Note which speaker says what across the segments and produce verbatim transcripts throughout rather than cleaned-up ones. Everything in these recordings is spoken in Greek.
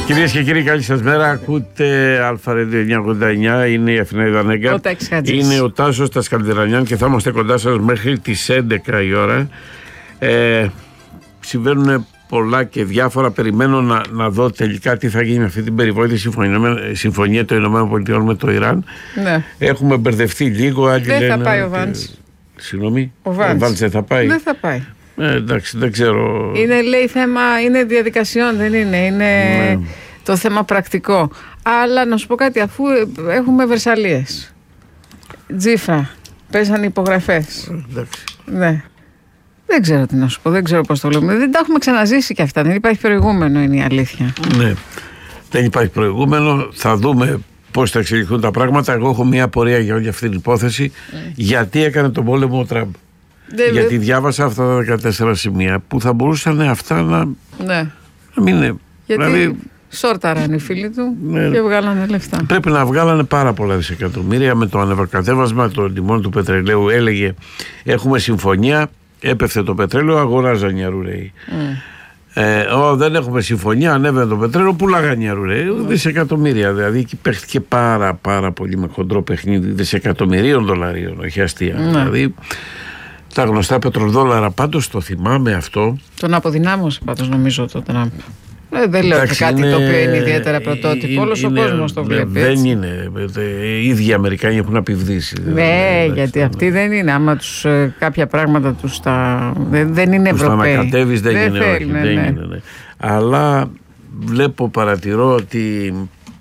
Speaker 1: Κυρίες και κύριοι, καλή σας μέρα. Ακούτε Αλφα Radio εννιακόσια ογδόντα εννιά. Είναι η Αθηναίδα Νέγκα. Είναι ο Τάσος Τασκαλτερανιάν και θα είμαστε κοντά σας μέχρι τις έντεκα η ώρα. Ε, συμβαίνουν πολλά και διάφορα. Περιμένω να, να δω τελικά τι θα γίνει με αυτή την περιβόητη συμφωνία, συμφωνία των ΗΠΑ με το Ιράν. Ναι. Έχουμε μπερδευτεί λίγο. Άλλοι
Speaker 2: δεν
Speaker 1: λένε,
Speaker 2: θα πάει ο Βάνς.
Speaker 1: Συγγνώμη,
Speaker 2: ο Βάνς
Speaker 1: δεν θα πάει.
Speaker 2: Δεν θα πάει.
Speaker 1: Ε, εντάξει, δεν ξέρω.
Speaker 2: Είναι, λέει, θέμα, είναι διαδικασιών, δεν είναι. Είναι ναι. το θέμα πρακτικό. Αλλά να σου πω κάτι, αφού έχουμε Βερσαλίες, Τζίφρα, πέσανε υπογραφές.
Speaker 1: Εντάξει.
Speaker 2: Ναι. Δεν ξέρω τι να σου πω, δεν ξέρω πώς το λέμε. Δεν τα έχουμε ξαναζήσει κι αυτά. Δεν υπάρχει προηγούμενο, είναι η αλήθεια.
Speaker 1: Ναι. Δεν υπάρχει προηγούμενο. Θα δούμε πώς θα εξελιχθούν τα πράγματα. Εγώ έχω μια απορία για όλη αυτή την υπόθεση. Mm. Γιατί έκανε τον πόλεμο ο Τραμπ. Δεν, Γιατί δεν... διάβασα αυτά τα δεκατέσσερα σημεία που θα μπορούσαν αυτά να,
Speaker 2: ναι.
Speaker 1: να μην είναι.
Speaker 2: Γιατί
Speaker 1: δηλαδή,
Speaker 2: σόρταραν οι φίλοι του ναι. και βγάλανε λεφτά.
Speaker 1: Πρέπει να βγάλανε πάρα πολλά δισεκατομμύρια με το ανεβοκατέβασμα των τιμών του πετρελαίου. Έλεγε έχουμε συμφωνία, έπεφτε το πετρέλαιο, αγοράζαν οι αρουραίοι. Mm. Ε, ό, δεν έχουμε συμφωνία, ανέβαινε το πετρέλαιο, πουλάγαν οι αρουραίοι. Mm. Δισεκατομμύρια. Δηλαδή εκεί παίχτηκε πάρα πάρα πολύ με χοντρό παιχνίδι δισεκατομμυρίων δολαρίων, όχι αστεία. Mm. Δηλαδή τα γνωστά πετροδόλαρα, πάντως το θυμάμαι αυτό.
Speaker 2: Τον αποδυνάμωσε πάντως νομίζω το Τραμπ. Ε, δεν λέω ότι κάτι είναι, το οποίο είναι ιδιαίτερα πρωτότυπο. Όλος ο κόσμος το βλέπει.
Speaker 1: Δεν είναι. Οι ίδιοι οι Αμερικάνοι έχουν απειβδίσει.
Speaker 2: Ναι, γιατί αυτοί δεν είναι. Άμα τους κάποια πράγματα τους τα. Δεν, δεν είναι Ευρωπαίοι.
Speaker 1: Τους τα ανακατεύεις δεν, δεν είναι.
Speaker 2: Θέλουν,
Speaker 1: όχι,
Speaker 2: ναι,
Speaker 1: δεν
Speaker 2: ναι.
Speaker 1: είναι ναι. Αλλά βλέπω, παρατηρώ ότι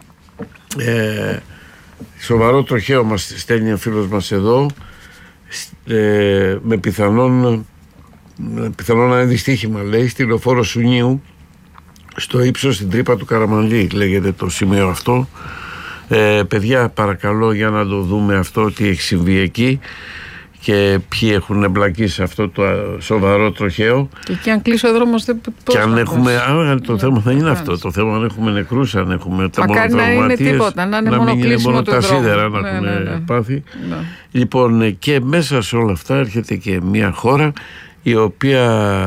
Speaker 1: ε, σοβαρό τροχαίο μας στέλνει ο φίλος μας εδώ. Ε, με πιθανόν πιθανόν να είναι δυστύχημα, λέει, στη λεωφόρο Σουνίου στο ύψος στην τρύπα του Καραμανλή, λέγεται το σημείο αυτό. ε, παιδιά, παρακαλώ, για να το δούμε αυτό, τι έχει συμβεί εκεί και ποιοι έχουν εμπλακεί σε αυτό το σοβαρό τροχαίο.
Speaker 2: Και, και αν κλείσει ο δρόμος δεν
Speaker 1: και αν έχουμε, α, το θέμα θα είναι αυτό. Το θέμα αν έχουμε νεκρούς, αν έχουμε τα μόνο τραυματίες,
Speaker 2: τίποτα, να είναι
Speaker 1: να
Speaker 2: μόνο
Speaker 1: μην είναι μόνο τα σίδερα να
Speaker 2: ναι,
Speaker 1: έχουν
Speaker 2: ναι, ναι.
Speaker 1: πάθει.
Speaker 2: Ναι.
Speaker 1: Λοιπόν, και μέσα σε όλα αυτά έρχεται και μια χώρα η οποία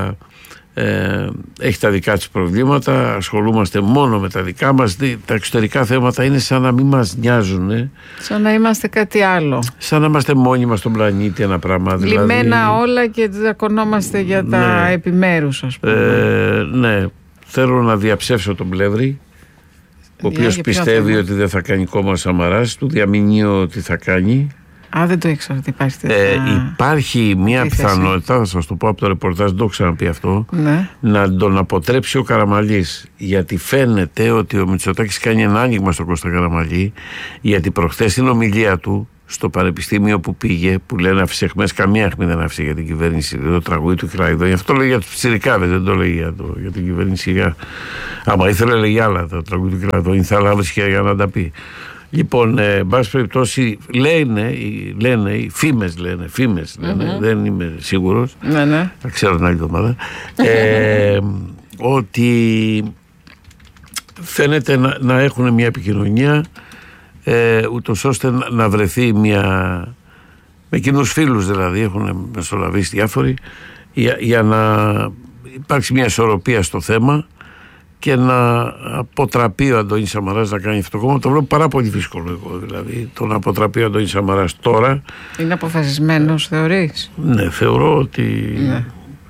Speaker 1: ε, έχει τα δικά της προβλήματα. Ασχολούμαστε μόνο με τα δικά μας. Τα εξωτερικά θέματα είναι σαν να μην μας νοιάζουν. Ε.
Speaker 2: Σαν να είμαστε κάτι άλλο.
Speaker 1: Σαν να είμαστε μόνοι μας στον πλανήτη, ένα πράγμα.
Speaker 2: Λιμένα
Speaker 1: δηλαδή,
Speaker 2: όλα και τσακωνόμαστε για τα
Speaker 1: ναι,
Speaker 2: επιμέρους, ας πούμε.
Speaker 1: Ε, ναι. Θέλω να διαψεύσω τον Πλεύρη, ο οποίος πιστεύει ότι δεν θα κάνει κόμμα Σαμαράς. Του διαμηνύω ότι θα κάνει.
Speaker 2: Α, δεν το ήξερα ότι υπάρχει τέτοια.
Speaker 1: Ε, υπάρχει μια πιθανότητα, θα σας το πω από το ρεπορτάζ, δεν το έχω ξαναπεί αυτό,
Speaker 2: ναι.
Speaker 1: να τον αποτρέψει ο Καραμαλής. Γιατί φαίνεται ότι ο Μητσοτάκης κάνει ένα άνοιγμα στον Κώστα Καραμαλή, γιατί προχθές στην ομιλία του στο πανεπιστήμιο που πήγε, που λένε άφησε αιχμές, καμία αιχμή δεν άφησε για την κυβέρνηση, το τραγούδι του Κράιδο. Αυτό λέει για τους ψηρικάδες, δεν το λέει για, το, για την κυβέρνηση. Για... Άμα ήθελε, λέει άλλα το τραγούδι του Κράιδο, θα λάβει για να τα πει. Λοιπόν, ε, εν πάση περιπτώσει, λένε, λένε, οι φήμες λένε, φήμες λένε, mm-hmm. δεν είμαι σίγουρος,
Speaker 2: ναι, ναι.
Speaker 1: θα ξέρω την άλλη εβδομάδα, ε, ότι φαίνεται να, να έχουν μια επικοινωνία, ε, ούτως ώστε να, να βρεθεί μια, με κοινούς φίλους δηλαδή, έχουν μεσολαβήσει διάφοροι, για, για να υπάρξει μια ισορροπία στο θέμα και να αποτραπεί ο Αντώνης Σαμαράς να κάνει αυτό το κόμμα. Το βλέπω πάρα πολύ δύσκολο εγώ, δηλαδή. Το να αποτραπεί ο Αντώνης Σαμαράς τώρα.
Speaker 2: Είναι αποφασισμένος, θεωρείς?
Speaker 1: Ναι, θεωρώ ότι,
Speaker 2: ναι.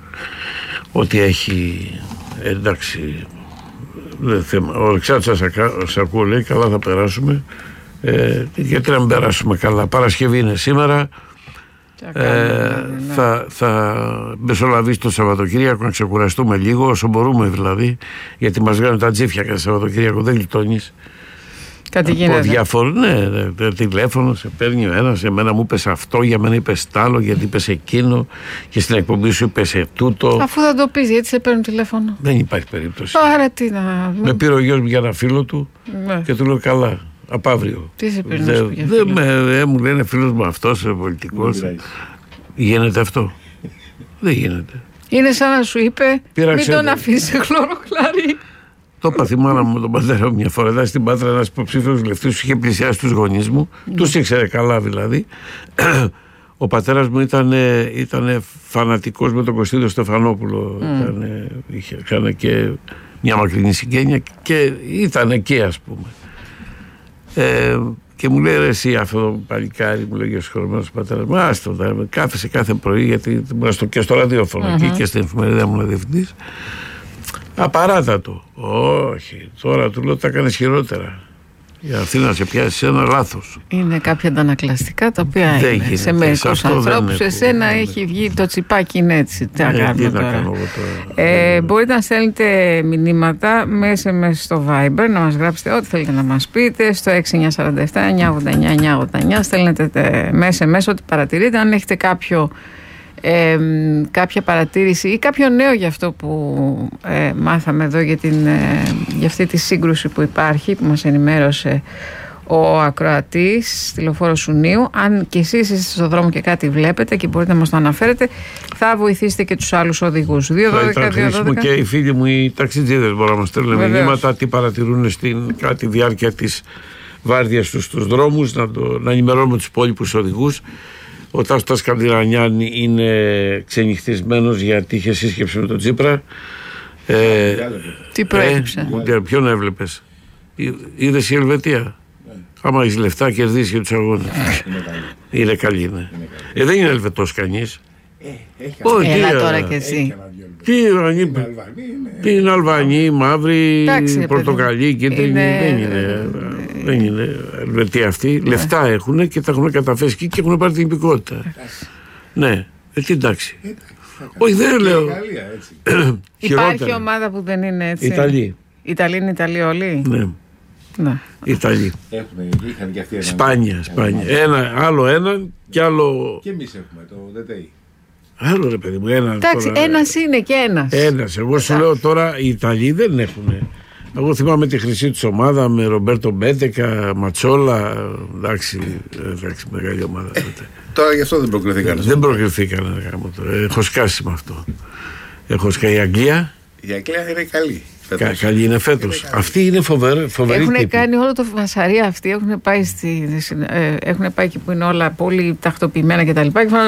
Speaker 1: ότι έχει, εντάξει, δεν θέμα. Ο Αλεξάνδρος Σαρκού λέει καλά θα περάσουμε. Ε, γιατί να μην περάσουμε καλά? Παρασκευή είναι σήμερα. Ε, ναι. θα, θα μεσολαβήσει το Σαββατοκύριακο να ξεκουραστούμε λίγο όσο μπορούμε δηλαδή, γιατί μας βγαίνουν τα τζίφια κάθε Σαββατοκύριακο, δεν γλιτώνεις.
Speaker 2: Κάτι γίνεται.
Speaker 1: Διάφορο, ναι, ναι, τηλέφωνο σε παίρνει ο ένας, εμένα μου είπες αυτό, για μένα είπες τ' άλλο, γιατί είπες εκείνο και στην εκπομπή σου είπες τούτο.
Speaker 2: Αφού θα το πεις, γιατί σε παίρνουν τηλέφωνο?
Speaker 1: Δεν υπάρχει περίπτωση.
Speaker 2: Άρα τι να...
Speaker 1: Με πήρε ο γιος μου για ένα φίλο του, ναι, και του λέω καλά. Από αύριο.
Speaker 2: Τι σε παίρνει δε, για
Speaker 1: δε, με, ε, μου λένε φίλος μου αυτός πολιτικός. Γίνεται αυτό? Δεν γίνεται.
Speaker 2: Είναι σαν να σου είπε
Speaker 1: Πήραξε,
Speaker 2: μην τον αφήσει χλωροκλάρι.
Speaker 1: Το είπα, θυμάμαι μου τον πατέρα μου μια φορά. Εδώ στην Πάτρα ένας υποψήφιος βουλευτής είχε πλησιάσει τους γονείς μου. Mm. Τους ήξερε καλά δηλαδή. Ο πατέρας μου ήταν, ήταν φανατικός με τον Κωστίδο Στεφανόπουλο. Mm. Ήταν, είχε, είχε και μια μακρινή συγγένεια και ήταν εκεί, ας πούμε. Ε, και μου λέει, ρε εσύ αυτό το παλικάρι, μου λέει ο συγχωρεμένος πατέρας, μα άστο, κάθεσε κάθε πρωί, γιατί στο, και στο ραδιόφωνο mm-hmm. εκεί και στην εφημερίδα μου διευθυντής. Απαράτατο. Όχι, τώρα του λέω τα έκανες χειρότερα. Για αυτή να σε πιάσει ένα λάθος. Είναι κάποια αντανακλαστικά τα οποία δεν είναι. Σε μερικούς ανθρώπους, σε σένα έχει βγει το τσιπάκι, είναι έτσι. Τι να κάνουμε τώρα. Ε, μπορείτε να στέλνετε μηνύματα μέσα μέσα στο Viber, να μας γράψετε ό,τι θέλετε να μας πείτε, στο έξι εννιά τέσσερα επτά εννιά ογδόντα εννιά εννιά ογδόντα εννιά. Στέλνετε μέσα μέσα ό,τι παρατηρείτε. Αν έχετε κάποιο Ε, κάποια παρατήρηση ή κάποιο νέο για αυτό που ε, μάθαμε εδώ για, την, ε, για αυτή τη σύγκρουση που υπάρχει, που μας ενημέρωσε ο ακροατής στη Λεωφόρο Σουνίου, αν και εσείς είστε στον δρόμο και κάτι βλέπετε και μπορείτε να μας το αναφέρετε, θα βοηθήσετε και τους άλλους οδηγούς. Θα ήταν χρήσιμο και οι φίλοι μου οι ταξιτζίδες μπορούν να μας στέλνουν μηνύματα, τι παρατηρούν στην κατά τη διάρκεια της βάρδιας τους στους δρόμους, να, το, να ενημερώνουμε τους υπόλοιπους οδηγούς. Ο Τάσος Καντιλανιάννη είναι ξενυχτισμένος γιατί είχε σύσκεψη με τον Τσίπρα. Ε,
Speaker 2: Τι προέκυψε?
Speaker 1: Ε, ποιον έβλεπες? Είδες η Ελβετία? Ναι. Άμα έχεις λεφτά κερδίσεις και τους αγώνες. Είναι καλή. Είναι καλή, ναι. Ε, δεν είναι Ελβετός κανείς.
Speaker 2: Ε, Έλα τώρα κι εσύ.
Speaker 1: Τι είναι Αλβανοί, μαύροι, πορτοκαλί, κίτρινοι. Δεν είναι. Δεν είναι Ελβετία αυτή. Yeah. Λεφτά έχουν και τα έχουν καταφέσει εκεί και έχουν πάρει την υπηκότητα. Ναι, ε, τι εντάξει. Όχι, δεν λέω.
Speaker 2: Υπάρχει ομάδα που δεν είναι έτσι?
Speaker 1: Ιταλοί.
Speaker 2: Ιταλοί είναι Ιταλοί όλοι.
Speaker 1: Ναι.
Speaker 2: Ναι.
Speaker 1: Ιταλοί. Σπάνια, σπάνια. Ένα, άλλο έναν και άλλο.
Speaker 3: Και εμείς έχουμε το ΔΤΗ.
Speaker 1: Άλλο ρε παιδί μου, έναν.
Speaker 2: Εντάξει, ένας είναι και ένας.
Speaker 1: Ένας. Εγώ σου λέω τώρα οι Ιταλοί δεν έχουν. Εγώ θυμάμαι τη χρυσή τους ομάδα με Ρομπέρτο Μπέντεκα, Ματσόλα. Εντάξει, εντάξει, μεγάλη ομάδα. Ε,
Speaker 3: τώρα γι' αυτό δεν προκριθήκαν.
Speaker 1: Δεν προκριθήκαν. Έχω σκάσει με αυτό. Έχω σκάσει η Αγγλία.
Speaker 3: Η Αγγλία είναι καλή.
Speaker 1: Κα, καλή είναι φέτος. Αυτή είναι φοβερή.
Speaker 2: Έχουν τύπη. Κάνει όλο το φασαρία αυτοί. Έχουν πάει, στη, ε, έχουν πάει εκεί που είναι όλα πολύ τακτοποιημένα κτλ. Και φάνε.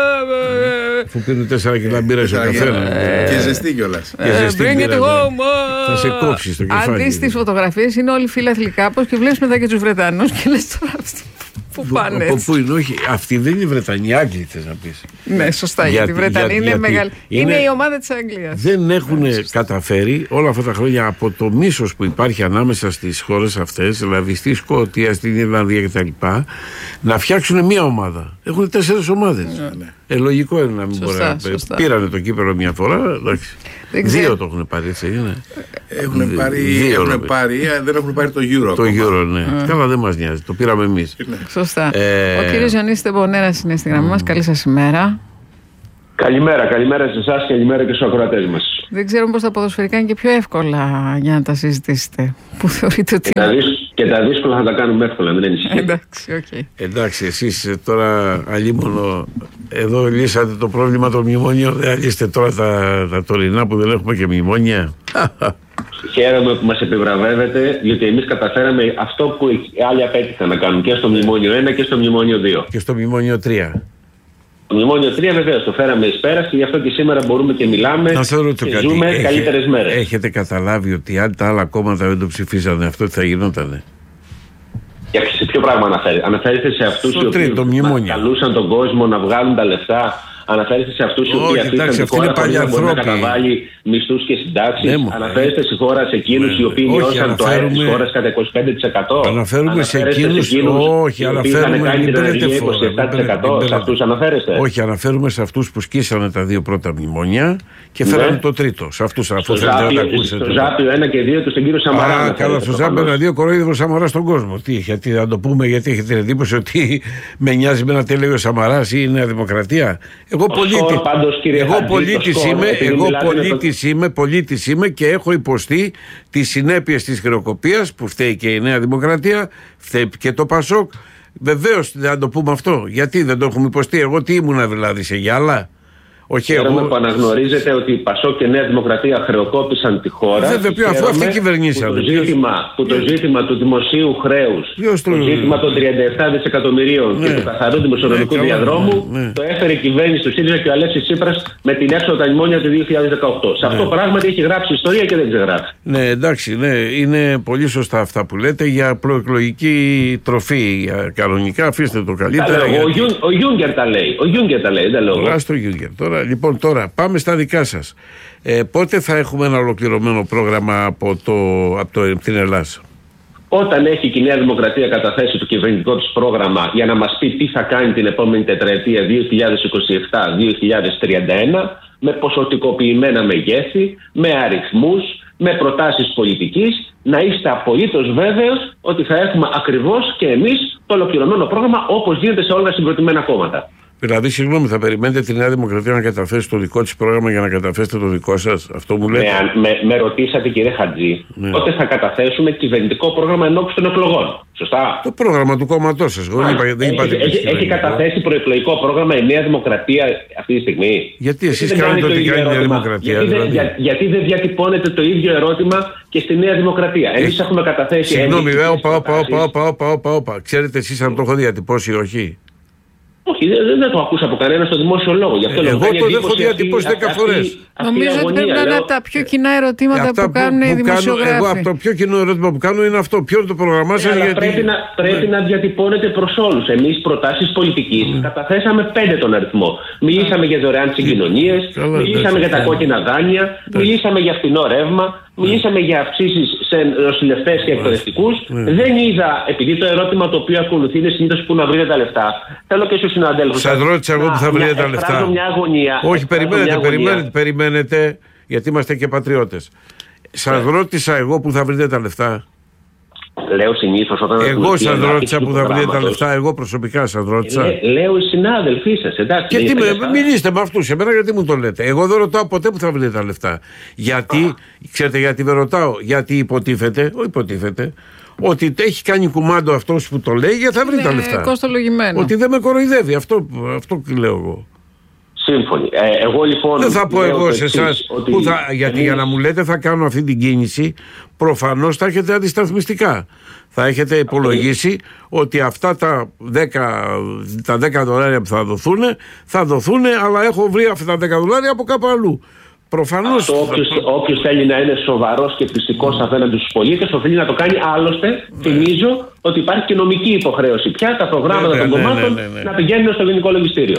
Speaker 1: Που πίνουν τέσσερα κιλά μπύρα στο καθένα.
Speaker 3: Και ζεστή κιόλας.
Speaker 2: Bring it home.
Speaker 1: Θα σε κόψει στο κεφάλι.
Speaker 2: Αντί στις φωτογραφίες είναι όλοι φίλαθλοι κάπως και βλέπεις μετά και τους Βρετανούς και λες τώρα αυτοί που πάνε.
Speaker 1: Από πού είναι, όχι, αυτοί δεν είναι οι Βρετανοί, οι Άγγλοι θες να πεις.
Speaker 2: Ναι, σωστά, γιατί οι Βρετανοί είναι μεγάλη. Είναι η ομάδα της Αγγλίας.
Speaker 1: Δεν έχουν καταφέρει όλα αυτά τα χρόνια από το μίσος που υπάρχει ανάμεσα στις χώρες αυτές, δηλαδή στη Σκωτία, στην Ιρλανδία κτλ., να φτιάξουν μία ομάδα. Έχουν τέσσερις ομάδες. Ε, λογικό είναι να μην μπορεί να. Πήρανε το κύπελλο μια φορά. Δύο το έχουν πάρει, έτσι είναι.
Speaker 3: Έχουν πάρει, δύο, έχουν πάρει, δεν έχουν πάρει το Euro.
Speaker 1: Το Euro, ναι. Mm. Καλά, δεν μας νοιάζει. Το πήραμε εμείς.
Speaker 2: Σωστά. Ε... Ο κύριος Γιονύσης Τεμπονέρας είναι στη γραμμή mm. μας. Καλή σας ημέρα.
Speaker 4: Καλημέρα, καλημέρα σε εσάς και καλημέρα και στους ακροατές μας.
Speaker 2: Δεν ξέρω πώς τα ποδοσφαιρικά είναι και πιο εύκολα για να τα συζητήσετε. Που θεωρείτε ότι.
Speaker 4: Και τα, δύσκολα, και τα δύσκολα θα τα κάνουμε εύκολα, μην ανησυχείτε.
Speaker 2: Εντάξει, οκ. Okay.
Speaker 1: Εντάξει, εσείς τώρα αλίμονο εδώ λύσατε το πρόβλημα των μνημονίων. Δεν λύσετε τώρα τα, τα τωρινά που δεν έχουμε και μνημόνια.
Speaker 4: Χαίρομαι που μας επιβραβεύετε, διότι εμείς καταφέραμε αυτό που οι άλλοι απέτυχαν να κάνουν και στο μνημόνιο ένα και στο μνημόνιο δύο.
Speaker 1: Και στο μνημόνιο τρία.
Speaker 4: Το μνημόνιο τρία βεβαίως το φέραμε εις πέρας και γι' αυτό και σήμερα μπορούμε και μιλάμε και κάτι. Ζούμε Έχε, καλύτερες μέρες.
Speaker 1: Έχετε καταλάβει ότι αν τα άλλα κόμματα δεν το ψηφίζανε, αυτό τι θα γινότανε?
Speaker 4: Για σε ποιο πράγμα αναφέρετε? Αναφέρεστε σε αυτούς οι οποίοι καλούσαν τον κόσμο να βγάλουν τα λεφτά? Αναφέρεστε σε αυτούς οι οποίοι αφήσαν την χώρα χωρίς να μπορεί να καταβάλει μισθούς και συντάξεις? Ναι, αναφέρεστε στη χώρα σε εκείνους ναι, οι οποίοι μειώσαν το ΑΕΠ της χώρας κατά είκοσι πέντε τοις εκατό?
Speaker 1: Αναφέρουμε σε εκείνους, όχι, αναφέρουμε
Speaker 4: είκοσι επτά τοις εκατό, σε αυτούς αναφέρεστε?
Speaker 1: Όχι, αναφέρουμε σε αυτούς που σκίσανε τα δύο πρώτα μνημόνια και φέρανε ναι. το τρίτο. Σε αυτούς, αφού
Speaker 4: στο Ζάπιο ένα και δύο του στον κύριο Σαμαρά.
Speaker 1: Α, καλά, στο Ζάπιο ένα δύο κοροϊδεύω Σαμαρά στον κόσμο. Τι, γιατί να το πούμε, γιατί έχετε την εντύπωση ότι με νοιάζει με ένα τέλειο Σαμαράς ή η Νέα Δημοκρατία? Εγώ πολίτη,
Speaker 4: πάντως,
Speaker 1: εγώ πολίτης είμαι, εγώ πολίτης το... είμαι, πολίτης είμαι και έχω υποστεί τις συνέπειες της χρεοκοπίας που φταίει και η Νέα Δημοκρατία, φταίει και το Πασόκ. Βεβαίως δεν το πούμε αυτό. Γιατί δεν το έχουμε υποστεί? Εγώ τι ήμουνα δηλαδή, σε γυάλα? Όχι,
Speaker 4: χαίρομαι
Speaker 1: εγώ...
Speaker 4: που αναγνωρίζετε ότι η Πασόκ και η Νέα Δημοκρατία χρεοκόπησαν τη χώρα.
Speaker 1: Βέβαια, ποιο, αφού αυτοί κυβερνήσανε.
Speaker 4: Που το ζήτημα, που το ζήτημα του δημοσίου χρέους, το
Speaker 1: το
Speaker 4: ζήτημα των τριάντα επτά δισεκατομμυρίων ναι. και του καθαρού δημοσιονομικού ναι, διαδρόμου, ναι. το έφερε η κυβέρνηση του ΣΥΡΙΖΑ και ο Αλέξης Τσίπρας με την έξοδο τα μνημόνια του δύο χιλιάδες δεκαοκτώ. Ναι. Σε αυτό πράγματι έχει γράψει ιστορία και δεν ξεγράψει.
Speaker 1: Ναι, εντάξει, ναι, είναι πολύ σωστά αυτά που λέτε για προεκλογική τροφή. Για κανονικά, αφήστε το καλύτερα.
Speaker 4: Γιατί... Ο Γιούγκερ τα λέει. Ο Γιούγκερ τα λέει, δεν λέω.
Speaker 1: Τώρα στο Γιούγκερ. Τώρα, λοιπόν, τώρα πάμε στα δικά σας. Ε, πότε θα έχουμε ένα ολοκληρωμένο πρόγραμμα από, το, από το, την Ελλάδα?
Speaker 4: Όταν έχει η Νέα Δημοκρατία καταθέσει το κυβερνητικό της πρόγραμμα για να μας πει τι θα κάνει την επόμενη τετραετία δύο χιλιάδες είκοσι επτά με δύο χιλιάδες τριάντα ένα, με ποσοτικοποιημένα μεγέθη, με αριθμούς, με προτάσεις πολιτικής, να είστε απολύτως βέβαιος ότι θα έχουμε ακριβώς και εμείς το ολοκληρωμένο πρόγραμμα όπως γίνεται σε όλα τα συγκροτημένα κόμματα.
Speaker 1: Δηλαδή, συγγνώμη, θα περιμένετε τη Νέα Δημοκρατία να καταθέσει το δικό της πρόγραμμα για να καταθέσετε το δικό σας? Αυτό μου λέτε?
Speaker 4: Με, με, με ρωτήσατε, κύριε Χατζή, ναι. Πότε θα καταθέσουμε κυβερνητικό πρόγραμμα ενόψει των εκλογών. Σωστά.
Speaker 1: Το πρόγραμμα του κόμματός σας. Εγώ είπα, δεν
Speaker 4: έχει,
Speaker 1: είπατε
Speaker 4: έχει, έχει καταθέσει προεκλογικό πρόγραμμα η Νέα Δημοκρατία αυτή τη στιγμή?
Speaker 1: Γιατί εσείς κάνετε ό,τι κάνει η Νέα Δημοκρατία?
Speaker 4: Γιατί, δηλαδή. για, γιατί δεν διατυπώνετε το ίδιο ερώτημα και στη Νέα Δημοκρατία? Εμείς έχουμε καταθέσει.
Speaker 1: Συγγνώμη, όπα, όπα, όπα, όπα, όπα, όπα. Ξέρετε εσείς αν το έχω διατυπώσει ή όχι?
Speaker 4: Όχι, δεν, δεν το ακούσα από κανένα στο δημόσιο λόγο. Γι' αυτό
Speaker 1: ε, εγώ το έχω διατυπώσει δέκα φορές.
Speaker 2: Νομίζω ότι πρέπει να είναι από τα πιο κοινά ερωτήματα που, που κάνουν οι δημοσιογράφοι.
Speaker 1: Εγώ αυτό το πιο κοινό ερώτημα που κάνω είναι αυτό. Ποιο είναι το πρόγραμμά σας?
Speaker 4: Ε,
Speaker 1: γιατί...
Speaker 4: Πρέπει, να, πρέπει ναι. να διατυπώνετε προς όλους. Εμείς προτάσεις πολιτικής mm. καταθέσαμε πέντε τον αριθμό. Μιλήσαμε για δωρεάν συγκοινωνίες, μιλήσαμε για τα κόκκινα δάνεια, μιλήσαμε για φθηνό ρεύμα. Μιλήσαμε για αυξήσεις σε νοσηλευτές και εκπαιδευτικούς. Mm. Δεν είδα, επειδή το ερώτημα το οποίο ακολουθεί είναι συνήθως που να βρείτε τα λεφτά. Θέλω και στους συναδέλφους.
Speaker 1: Σας ρώτησα εγώ που θα βρείτε τα λεφτά.
Speaker 4: Μια αγωνία,
Speaker 1: όχι, περιμένετε, περιμένετε, περιμένετε, γιατί είμαστε και πατριώτες. Σας yeah. ρώτησα εγώ που θα βρείτε τα λεφτά.
Speaker 4: Λέω συνήθως όταν.
Speaker 1: Εγώ σας ρώτησα που θα βρείτε τα λεφτά. Εγώ προσωπικά σας ρώτησα.
Speaker 4: Ε, λέω οι συνάδελφοί σας, εντάξει.
Speaker 1: Και τι με, μιλήστε με αυτούς, εμένα γιατί μου το λέτε? Εγώ δεν ρωτάω ποτέ που θα βρείτε τα λεφτά. Γιατί, Α. ξέρετε γιατί δεν ρωτάω? Γιατί υποτίθεται, όχι υποτίθεται, ότι έχει κάνει κουμάντο αυτός που το λέει γιατί θα βρει τα λεφτά.
Speaker 2: Κοστολογημένο.
Speaker 1: Ότι δεν με κοροϊδεύει. Αυτό, αυτό λέω εγώ.
Speaker 4: Σύμφωνοι. Ε, εγώ λοιπόν.
Speaker 1: Δεν θα πω εγώ σε εσάς. Γιατί εμείς... για να μου λέτε θα κάνω αυτή την κίνηση, προφανώς θα έχετε αντισταθμιστικά. Θα έχετε υπολογίσει ότι αυτά τα δέκα, τα δέκα δολάρια που θα δοθούν, θα δοθούν, αλλά έχω βρει αυτά τα δέκα δολάρια από κάπου αλλού. Προφανώς.
Speaker 4: Όποιος, όποιος θέλει να είναι σοβαρός και πιστικός απέναντι στους πολίτες, οφείλει να το κάνει. Άλλωστε, ναι. θυμίζω ότι υπάρχει και νομική υποχρέωση πια τα προγράμματα ναι, των ναι, κομμάτων ναι, ναι, ναι. να πηγαίνουν στο Γενικό Λογιστήριο.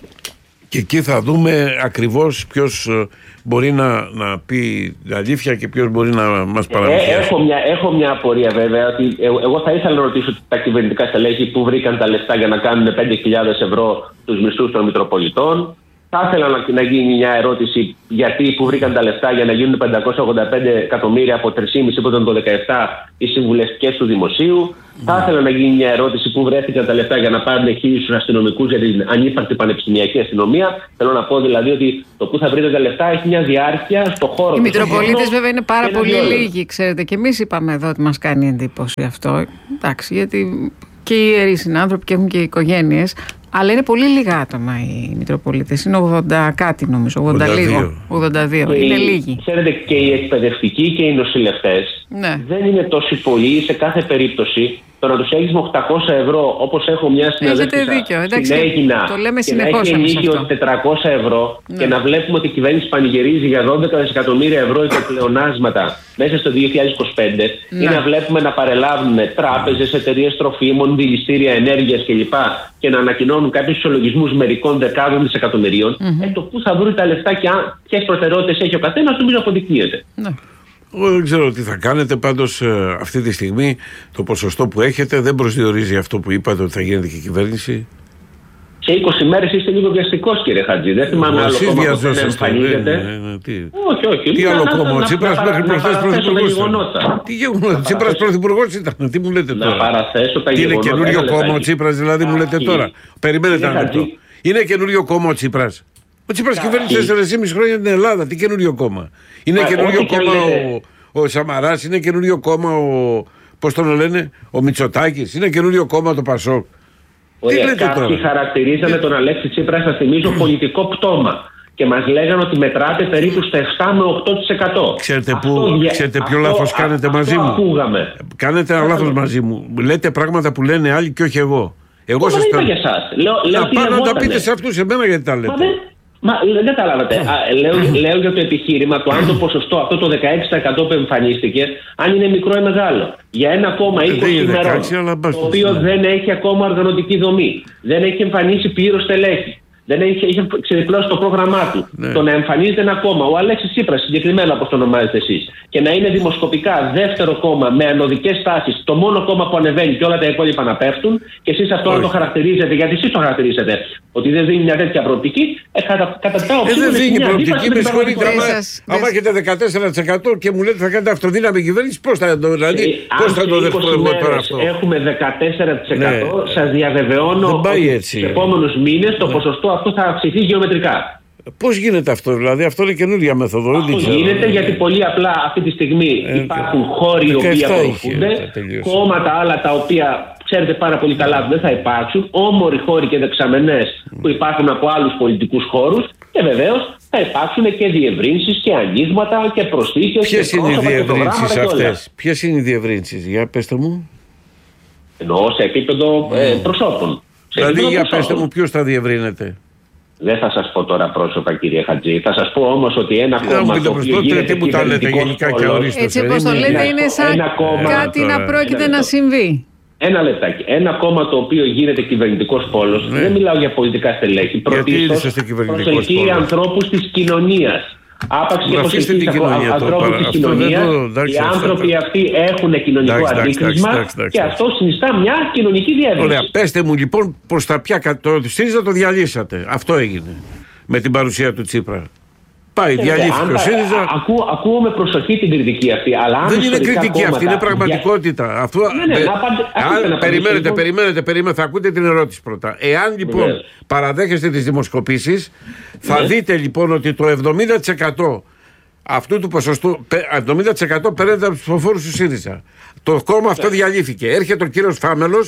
Speaker 1: Και εκεί θα δούμε ακριβώς ποιος μπορεί να, να πει αλήθεια και ποιος μπορεί να μας παραμυθιάσει.
Speaker 4: Ε, έχω, μια, έχω μια απορία βέβαια. Ότι εγώ, εγώ θα ήθελα να ρωτήσω τα κυβερνητικά στελέχη που βρήκαν τα λεφτά για να κάνουν πέντε χιλιάδες ευρώ τους μισθούς των Μητροπολιτών. Θα ήθελα να, να γίνει μια ερώτηση γιατί που βρήκαν τα λεφτά για να γίνουν πεντακόσια ογδόντα πέντε εκατομμύρια από τρία κόμμα πέντε που ήταν το δεκαεπτά οι συμβουλευτικές του Δημοσίου. Mm. Θα ήθελα να γίνει μια ερώτηση που βρέθηκαν τα λεφτά για να πάρουν χίλιους αστυνομικούς για την ανύπαρκτη πανεπιστημιακή αστυνομία. Θέλω να πω δηλαδή ότι το που θα βρείτε τα λεφτά έχει μια διάρκεια στο χώρο.
Speaker 2: Οι Μητροπολίτες βέβαια είναι πάρα πολύ λίγοι, ξέρετε. Και εμείς είπαμε εδώ ότι μας κάνει εντύπωση αυτό. Εντάξει, γιατί και οι ιεροί συνάνθρωποι και έχουν και οι οικογένειες. Αλλά είναι πολύ λίγα άτομα οι Μητροπολίτες. Είναι ογδόντα κάτι νομίζω, ογδόντα λίγο. ογδόντα δύο.
Speaker 4: Και
Speaker 2: είναι
Speaker 4: οι,
Speaker 2: λίγοι.
Speaker 4: Ξέρετε, και οι εκπαιδευτικοί και οι νοσηλευτές
Speaker 2: ναι.
Speaker 4: δεν είναι τόσο πολλοί σε κάθε περίπτωση. Το να τους έχεις με οκτακόσια ευρώ, όπως έχω μια συναδέλφισσα στην Αίγινα,
Speaker 2: το λέμε
Speaker 4: και να έχει ενίκιο τετρακόσια ευρώ ναι. και να βλέπουμε ότι η κυβέρνηση πανηγυρίζει για δώδεκα δισεκατομμύρια ευρώ υπερπλεονάσματα μέσα στο δύο χιλιάδες είκοσι πέντε ναι. ή να βλέπουμε να παρελάβουν τράπεζες, εταιρείες τροφίμων, δηληστήρια ενέργειας κλπ. Και να ανακοινώνουν κάποιους ισολογισμούς μερικών δεκάδων δισεκατομμυρίων, mm-hmm. ε, το πού θα βρουν τα λεφτά και ποιες προτεραιότητες έχει ο καθένας, νομίζω αποδεικνύεται.
Speaker 2: Ναι.
Speaker 1: Εγώ δεν ξέρω τι θα κάνετε, πάντως ε, αυτή τη στιγμή το ποσοστό που έχετε δεν προσδιορίζει αυτό που είπατε ότι θα γίνεται και η κυβέρνηση.
Speaker 4: Σε είκοσι μέρες είστε λίγο βιαστικός, κύριε Χατζή. Δεν θυμάμαι άλλο κόμμα που δεν εμφανίζεται.
Speaker 1: Ναι, ναι, τι...
Speaker 4: Όχι, όχι.
Speaker 1: Τι άλλο κόμμα, ο Τσίπρας μέχρι προχθές πρωθυπουργός ήταν. Τι γεγονότα, ο Τσίπρας πρωθυπουργός ήταν, τι μου λέτε τώρα.
Speaker 4: Να παραθέσω τα γεγονότα.
Speaker 1: Είναι καινούριο κόμμα ο Τσίπρας, δηλαδή μου λέτε τώρα. Περιμένετε ένα λεπτό. Είναι καινούριο κόμμα ο Τσίπρας. Ο Τσίπρας κυβέρνησε τέσσερα και μισό χρόνια την Ελλάδα. Τι καινούριο κόμμα. Είναι καινούριο κόμμα ο, ο Σαμαράς, είναι καινούριο κόμμα ο. Πώς τον λένε, ο Μητσοτάκης, είναι καινούριο κόμμα το Πασόκ.
Speaker 4: Ωραία, κάποιοι χαρακτηρίζανε τον Αλέξη Τσίπρα, σας θυμίζω, πολιτικό πτώμα. και μας λέγανε ότι μετράτε περίπου στο επτά με οκτώ τοις εκατό.
Speaker 1: Ξέρετε, αυτό, που, ξέρετε ποιο αυτό, λάθος κάνετε αυτό, μαζί αυτό μου.
Speaker 4: Ακούγαμε.
Speaker 1: Κάνετε ένα λάθος μαζί μου. Λέτε πράγματα που λένε άλλοι και όχι εγώ. Εγώ
Speaker 4: σας
Speaker 1: το
Speaker 4: είπα για εσάς. Λέω, λέω
Speaker 1: να πάω να τα πείτε σε αυτούς, εμένα γιατί τα λέτε.
Speaker 4: Μα δεν, μα, δεν καταλάβατε. λέω, λέω για το επιχείρημα το αν το ποσοστό, αυτό το δεκαέξι τοις εκατό που εμφανίστηκε, αν είναι μικρό ή μεγάλο. Για ένα κόμμα είκοσι ημερών, το οποίο δεν έχει ακόμα οργανωτική δομή, δεν έχει εμφανίσει πλήρως στελέχη, δεν έχει, έχει ξεδιπλώσει το πρόγραμμά του. Ναι. Το να εμφανίζεται ένα κόμμα, ο Αλέξης Τσίπρας συγκεκριμένα όπως το ονομάζετε εσείς, και να είναι δημοσκοπικά δεύτερο κόμμα με ανωδικές τάσεις, το μόνο κόμμα που ανεβαίνει και όλα τα υπόλοιπα να πέφτουν, και εσείς αυτό να το χαρακτηρίζετε, γιατί εσείς το χαρακτηρίζετε, ότι δεν δίνει μια τέτοια προοπτική, ε, κατά, κατά τα όψη.
Speaker 1: Ε, δεν δίνει προοπτική, με συγχωρείτε. Άμα έχετε δεκατέσσερα τοις εκατό και μου λέτε θα κάνετε αυτοδύναμη κυβέρνηση, πώς θα το, δηλαδή, πώς θα το δεχτώ εγώ τώρα αυτό.
Speaker 4: Έχουμε δεκατέσσερα τοις εκατό, ναι. Σας διαβεβαιώνω ότι στους επόμενους μήνες το ποσοστό αυτό θα αυξηθεί γεωμετρικά.
Speaker 1: Πώς γίνεται αυτό, δηλαδή, αυτό είναι καινούργια μέθοδο.
Speaker 4: Αυτό γίνεται γιατί πολύ απλά αυτή τη στιγμή ε, υπάρχουν χώροι οι οποίοι απορροφούνται, κόμματα άλλα τα οποία ξέρετε πάρα πολύ καλά δεν θα υπάρξουν, όμοροι χώροι και δεξαμενές που υπάρχουν από άλλους πολιτικούς χώρους, και βεβαίως θα υπάρξουν και διευρύνσεις και ανοίγματα και προσθήκες.
Speaker 1: Ποιες είναι οι διευρύνσεις αυτές, ποιες είναι οι διευρύνσεις, για πέστε μου.
Speaker 4: Εννοώ σε επίπεδο mm. ε, προσώπων.
Speaker 1: Δηλαδή, για προσώπων. Πέστε μου ποιος θα διευρύνεται.
Speaker 4: Δεν θα σας πω τώρα πρόσωπα, κύριε Χατζή. Θα σας πω όμως ότι ένα Τι κόμμα το οποίο γίνεται κυβερνητικός πόλος,
Speaker 2: έτσι όπως το λέτε, είναι σαν κάτι να πρόκειται να συμβεί.
Speaker 4: Ένα λεπτάκι. Ένα κόμμα το οποίο γίνεται κυβερνητικός πόλος, ναι. Δεν μιλάω για πολιτικά στελέχη, πρωτίστως προσελκύει ανθρώπους της κοινωνίας. Άπαξ και προσελκύει ανθρώπους της κοινωνίας. Οι άνθρωποι αυτοί έχουν κοινωνικό αντίκρισμα και αυτό συνιστά μια κοινωνική διεύρυνση.
Speaker 1: Ωραία, πέστε μου λοιπόν προς τα ποια. Το ΣΥΡΙΖΑ το διαλύσατε. Αυτό έγινε με την παρουσία του Τσίπρα. Πάει, διαλύθηκε ο ΣΥΡΙΖΑ.
Speaker 4: Ακού, ακούω με προσοχή την κριτική αυτή. Αλλά
Speaker 1: δεν είναι κριτική κόμματα, αυτή, είναι πραγματικότητα. Για... Αυτό, ναι, ναι, πε... αν... αν... Περιμένετε, λοιπόν... περιμένετε, περιμένετε, θα ακούτε την ερώτηση πρώτα. Εάν λοιπόν Βεβαίως. παραδέχεστε τις δημοσκοπήσεις, θα ναι. δείτε λοιπόν ότι το εβδομήντα τοις εκατό αυτού του ποσοστού, εβδομήντα τοις εκατό παίρνετε από τους ψηφοφόρους του ΣΥΡΙΖΑ. Το κόμμα αυτό ναι. διαλύθηκε. Έρχεται ο κύριος Φάμελος,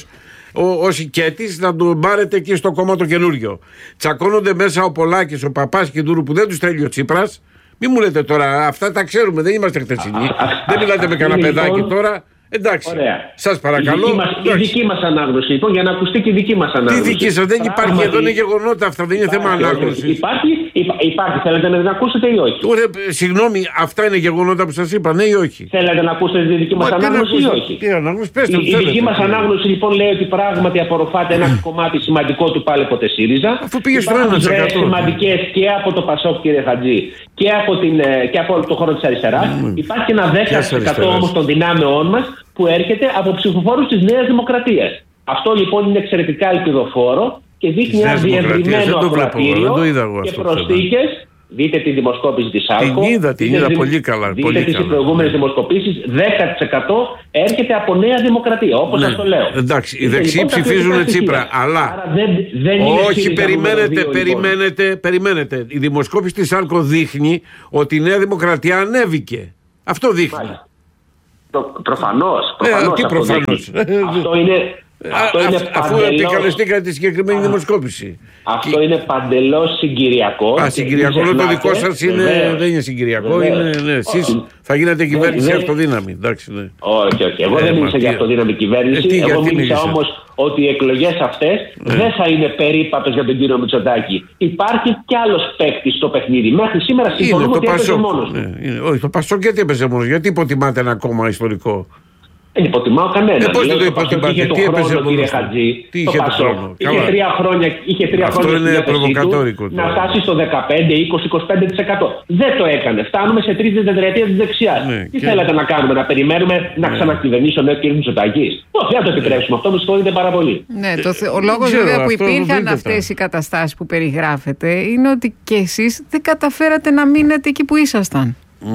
Speaker 1: ο Σικέτης, να τον πάρετε εκεί στο κόμμα το καινούριο. Τσακώνονται μέσα ο Πολάκης, ο Παπάς και Ντούρου που δεν τους θέλει ο Τσίπρας. Μην μου λέτε τώρα, αυτά τα ξέρουμε, δεν είμαστε χτεσινοί. Δεν μιλάτε με κανένα παιδάκι τώρα. Εντάξει, σας παρακαλώ.
Speaker 4: Η δική, μας, η δική μας ανάγνωση λοιπόν, για να ακουστεί και η δική μας ανάγνωση.
Speaker 1: Τι δική σας, δεν υπάρχει, Πράγματι, εδώ είναι γεγονότα αυτά, δεν είναι θέμα ανάγνωσης.
Speaker 4: Υπάρχει, υπάρχει, θέλετε να την ακούσετε ή όχι.
Speaker 1: Ωραία, συγγνώμη, αυτά είναι γεγονότα που σας είπα, ναι ή όχι.
Speaker 4: Θέλετε να ακούσετε τη δική μας ανάγνωση ή όχι.
Speaker 1: Τι ανάγνωση, πέστε,
Speaker 4: η, η δική μας ανάγνωση λοιπόν λέει ότι πράγματι απορροφάται ένα κομμάτι σημαντικό του πάλι ποτέ ΣΥΡΙΖΑ.
Speaker 1: Αφού πήγε στο ένα τοις εκατό.
Speaker 4: Σημαντικές και από το ΠΑΣΟΚ, κύριε Χατζή, και από, την, και από το χώρο της αριστεράς. Υπάρχει ένα δέκα τοις εκατό όμως των δυνάμεών μας που έρχεται από ψηφοφόρους της Νέας Δημοκρατίας. Αυτό λοιπόν είναι εξαιρετικά ελπιδοφόρο και δείχνει ένα διευρυμένο ακροατήριο και προσθήκες. Δείτε τη δημοσκόπηση της ΑΛΚΟ.
Speaker 1: Την είδα, την είδα πολύ καλά.
Speaker 4: Δείτε
Speaker 1: πολύ
Speaker 4: τις
Speaker 1: καλά.
Speaker 4: προηγούμενες δημοσκοπήσεις, δέκα τοις εκατό έρχεται από Νέα Δημοκρατία, όπως ναι. σας το λέω.
Speaker 1: Εντάξει, οι δεξιοί λοιπόν, ψηφίζουν Τσίπρα, αλλά δεν, δεν όχι, περιμένετε, περιμένετε, λοιπόν. περιμένετε. Η δημοσκόπηση της ΑΛΚΟ δείχνει ότι η Νέα Δημοκρατία ανέβηκε. Αυτό δείχνει. Μάλιστα.
Speaker 4: Προ, προφανώς, προφανώς,
Speaker 1: ε, τι προφανώς.
Speaker 4: Αυτό είναι, αυτό είναι
Speaker 1: α, αφού επικαλεστήκατε τη συγκεκριμένη α, δημοσκόπηση.
Speaker 4: Αυτό και... είναι παντελώς συγκυριακό.
Speaker 1: Α, συγκυριακό, το δικό σας είναι, δεν είναι συγκυριακό, είναι, ναι, εσείς θα γίνετε κυβέρνηση αυτοδύναμη. Εντάξει, ναι.
Speaker 4: Όχι, όχι, εγώ ε, δεν μίλησα για αυτοδύναμη κυβέρνηση, ε, εγώ μίλησα όμως ότι οι εκλογές αυτές ναι. δεν θα είναι περίπατος για τον κύριο Μητσοτάκη. Υπάρχει κι άλλος παίκτης στο παιχνίδι. Μέχρι σήμερα συμφωνούμε ότι έπαιζε μόνος.
Speaker 1: Όχι, το Πασόκ γιατί έπαιζε μόνος, γιατί υποτιμάτε ένα κόμμα ιστορικό.
Speaker 4: Δεν υποτιμάω κανένα.
Speaker 1: Ε, πώς δεν το υποτιμάτε, τι έπαιζε μόνος.
Speaker 4: Τι είχε το χρόνο. Είχε τρία χρόνια, είχε τρία
Speaker 1: Αυτό
Speaker 4: χρόνια
Speaker 1: είναι προβοκατόρικο.
Speaker 4: Να φτάσει στο δεκαπέντε, είκοσι, είκοσι πέντε τοις εκατό. Δεν το έκανε. Φτάνουμε σε τρίτη τετραετία της δεξιάς. Ναι, τι και... θέλετε να κάνουμε, να περιμένουμε να ξανακυβερνήσει ο νέος κ. Μητσοτάκης? Όχι, δεν το επιτρέψουμε. Αυτό με συγχωρείτε πάρα πολύ.
Speaker 2: Ναι, το, ο λόγος βέβαια που υπήρχαν αυτές οι καταστάσεις που περιγράφετε είναι ότι κι εσείς δεν καταφέρατε να μείνετε εκεί που ήσασταν.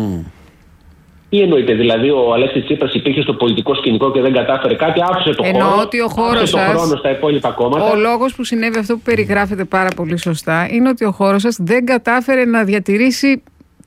Speaker 4: Τι εννοείται, δηλαδή ο Αλέξης Τσίπρας υπήρχε στο πολιτικό σκηνικό και δεν κατάφερε κάτι, άφησε το
Speaker 2: Εννοώ
Speaker 4: χώρο,
Speaker 2: ότι ο χώρος
Speaker 4: άφησε
Speaker 2: σας,
Speaker 4: το χρόνο στα υπόλοιπα κόμματα.
Speaker 2: Ο λόγος που συνέβη αυτό που περιγράφεται πάρα πολύ σωστά είναι ότι ο χώρος σας δεν κατάφερε να διατηρήσει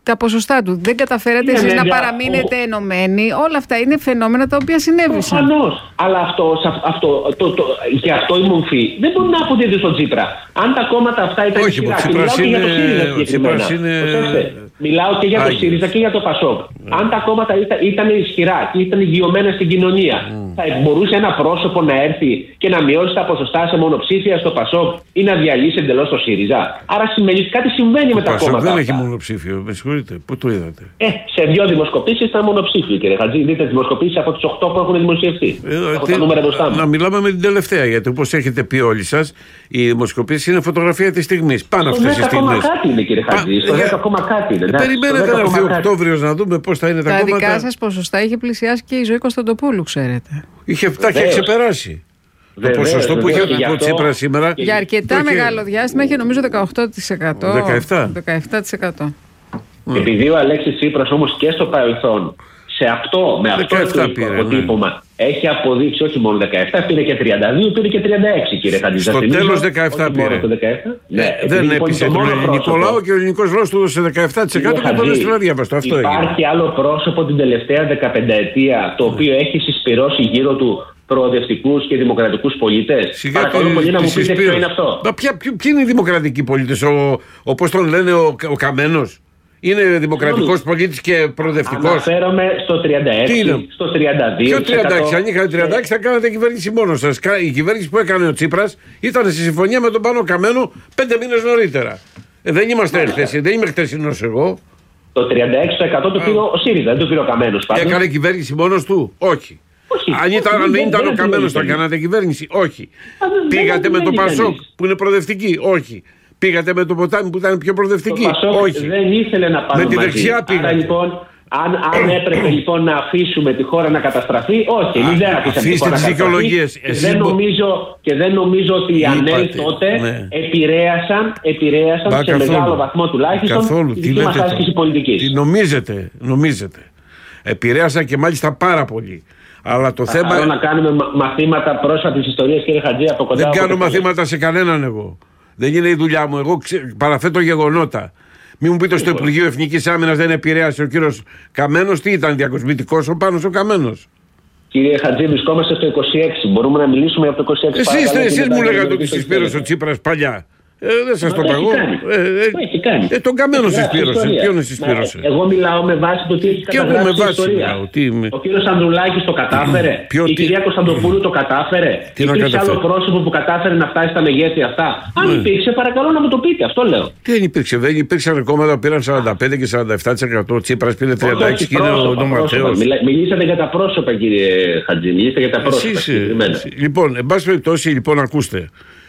Speaker 2: τα ποσοστά του. Δεν καταφέρατε εσείς να παραμείνετε ο... ενωμένοι. Όλα αυτά είναι φαινόμενα τα οποία συνέβησαν.
Speaker 4: Προφανώς. Αλλά αυτό, αυτό, το, το, και αυτό η μορφή δεν μπορεί να αποδίδει στον Τσίπρα. Αν τα κόμματα αυτά ήταν ισχυρά. Και μιλάω και για το ΣΥΡΙΖΑ συγκεκριμένα. Είναι... Μιλάω και για το ΣΥΡΙΖΑ και για το ΠΑΣΟΚ. Mm. Αν τα κόμματα ήταν, ήταν ισχυρά και ήταν υγειωμένα στην κοινωνία, mm. θα μπορούσε ένα πρόσωπο να έρθει και να μειώσει τα ποσοστά σε μονοψήφια στο ΠΑΣΟΚ ή να διαλύσει εντελώς το ΣΥΡΙΖΑ. Άρα σημαίνει κάτι συμβαίνει το με τα
Speaker 1: ΠΑΣΟΚ
Speaker 4: κόμματα.
Speaker 1: Δεν αυτά. Έχει μονοψήφιο, με συγχωρείτε. Πού το είδατε?
Speaker 4: Ε, σε δύο δημοσκοπήσεις ήταν μονοψήφιο, κύριε Χατζή. Δείτε δημοσκοπήσεις από τις οκτώ που έχουν δημοσιευτεί. Ε, έχω τα νούμερα μπροστά μου.
Speaker 1: Να μιλάμε με την τελευταία, γιατί όπως έχετε πει όλοι σας, οι δημοσκοπήσεις είναι φωτογραφία της στιγμής. Πάνω αυτές τις στιγμές.
Speaker 4: Στο δέκα κάτι είναι, κύριε Χατζή. Στο δέκα κάτι είναι.
Speaker 1: Περιμένετε να έρθει ο Οκτώβριος να δούμε πώς θα είναι τα, τα κόμματα.
Speaker 2: Τα δικά σας ποσοστά είχε πλησιάσει και η Ζωή Κωνσταντοπούλου, ξέρετε.
Speaker 1: Είχε, τα είχε ξεπεράσει. Το ποσοστό που είχε ο Τσίπρας σήμερα.
Speaker 2: Για αρκετά μεγάλο διάστημα είχε νομίζω δεκαοκτώ τοις εκατό.
Speaker 1: δεκαεπτά
Speaker 2: τοις εκατό.
Speaker 4: Επειδή ο Αλέξης Τσίπρας όμως και στο παρελθόν σε αυτό, με αυτό το αποτύπωμα, ναι, έχει αποδείξει όχι μόνο δεκαεπτά, πήρε και τριάντα δύο, πήρε και τριάντα έξι, κύριε Χατζη.
Speaker 1: Στο τέλος δεκαεπτά πήρε.
Speaker 4: Ναι,
Speaker 1: δεν έπεισε τον ελληνικό λαό και ο ελληνικός λαός του έδωσε δεκαεπτά τοις εκατό και το έδωσε στην αδιάβαστο. Αυτό
Speaker 4: υπάρχει έγινε. Άλλο πρόσωπο την τελευταία δεκαπενταετία το οποίο έχει συσπυρώσει γύρω του προοδευτικούς και δημοκρατικούς πολίτες? Παρακαλώ πολύ να μου πείτε ποιο είναι αυτό.
Speaker 1: Ποιοι είναι οι δημοκρατικοί πολίτες? Όπως τον λένε ο Καμένος? Είναι δημοκρατικός πολίτης και προοδευτικός?
Speaker 4: Αναφέρομαι στο τριάντα έξι, στο τριάντα δύο.
Speaker 1: Ποιο τριάντα έξι? Αν είχατε τριάντα έξι θα κάνατε κυβέρνηση μόνος σας. Η κυβέρνηση που έκανε ο Τσίπρας ήταν στη συμφωνία με τον Πάνο Καμένο πέντε μήνες νωρίτερα. Ε, δεν είμαστε χθεσινοί, δεν είμαι χθεσινός εγώ.
Speaker 4: Το τριάντα έξι τοις εκατό το πήρε ο ΣΥΡΙΖΑ, δεν το πήρε ο Καμένος.
Speaker 1: Έκανε κυβέρνηση μόνος του? Όχι.
Speaker 4: Όχι,
Speaker 1: αν ήταν, όχι, δεν ήταν ο Καμένος θα κάνατε κυβέρνηση? Όχι. Α, δεν, πήγατε δεν, με το ΠΑΣΟΚ που είναι προοδευτική? Όχι. Πήγατε με το Ποτάμι που ήταν πιο προοδευτική?
Speaker 4: Το ΠΑΣΟΚ
Speaker 1: όχι.
Speaker 4: Δεν ήθελε να πάμε
Speaker 1: με τη δεξιά πήγατε.
Speaker 4: Άρα, λοιπόν, αν, αν έπρεπε λοιπόν να αφήσουμε τη χώρα να καταστραφεί, όχι, εμείς δεν αφήσαμε τη χώρα να καταστραφεί. Δεν μπο... νομίζω, και δεν νομίζω ότι οι ΑΝΕΛ τότε ναι. επηρέασαν, επηρέασαν Μπα, σε καθόλου. Μεγάλο βαθμό τουλάχιστον καθόλου. Τη δική μας άσκηση πολιτικής.
Speaker 1: Τι νομίζετε, νομίζετε. Επηρέασαν και μάλιστα πάρα πολύ. Αλλά το θέμα...
Speaker 4: Θέλω να κάνουμε μαθήματα πρόσφατης ιστορίας, κύριε Χατζή, από κοντά.
Speaker 1: Δεν κάνω μαθήματα σε κανέναν εγώ. Δεν είναι η δουλειά μου. Εγώ ξε... παραθέτω γεγονότα. Μην μου πείτε στο Υπουργείο Εθνικής Άμυνας δεν επηρέασε ο κύριος Καμένος. Τι ήταν, διακοσμητικός ο Πάνος ο Καμένος?
Speaker 4: Κύριε Χατζή, βρισκόμαστε στο είκοσι έξι. Μπορούμε να μιλήσουμε από το είκοσι έξι?
Speaker 1: Εσείς, εσείς μου λέγατε ότι συσπήρωσε ο Τσίπρας παλιά. Ε, δεν σας το είπα εγώ.
Speaker 4: Ε, ε, το έχει κάνει.
Speaker 1: Ε, τον Καμένο συσπήρωσε. Ποιον συσπήρωσε?
Speaker 4: Εγώ μιλάω με βάση το τι έχει καταγράψει στην ιστορία. Ο κύριος Ανδρουλάκης το κατάφερε? Η κυρία Κωνσταντοπούλου το κατάφερε? Υπήρξε άλλο πρόσωπο που κατάφερε να φτάσει στα μεγέθη αυτά? Αν υπήρξε, παρακαλώ να μου το πείτε. Αυτό λέω.
Speaker 1: Τι δεν υπήρξε? Δεν υπήρξαν κόμματα που πήραν σαράντα πέντε και σαράντα επτά τοις εκατό. Ο Τσίπρας πήρε τριάντα έξι και είναι ο Ματθαίος.
Speaker 4: Μιλήσατε για τα πρόσωπα, κύριε Χατζή. Μιλήσατε για τα πρόσωπα.
Speaker 1: Λοιπόν, εν πάση περιπτώσει, λοιπόν, ακούστε.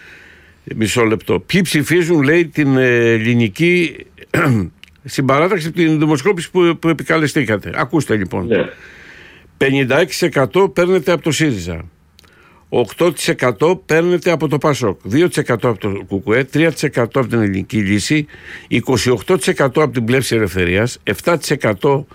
Speaker 1: Μισό λεπτό. Ποιοι ψηφίζουν, λέει, την ελληνική συμπαράταξη από την δημοσκόπηση που, που επικαλεστήκατε? Ακούστε λοιπόν. Ναι. πενήντα έξι τοις εκατό παίρνετε από το ΣΥΡΙΖΑ, οκτώ τοις εκατό παίρνετε από το ΠΑΣΟΚ, δύο τοις εκατό από το ΚΚΕ, τρία τοις εκατό από την Ελληνική Λύση, είκοσι οκτώ τοις εκατό από την Πλεύση Ελευθερίας, επτά τοις εκατό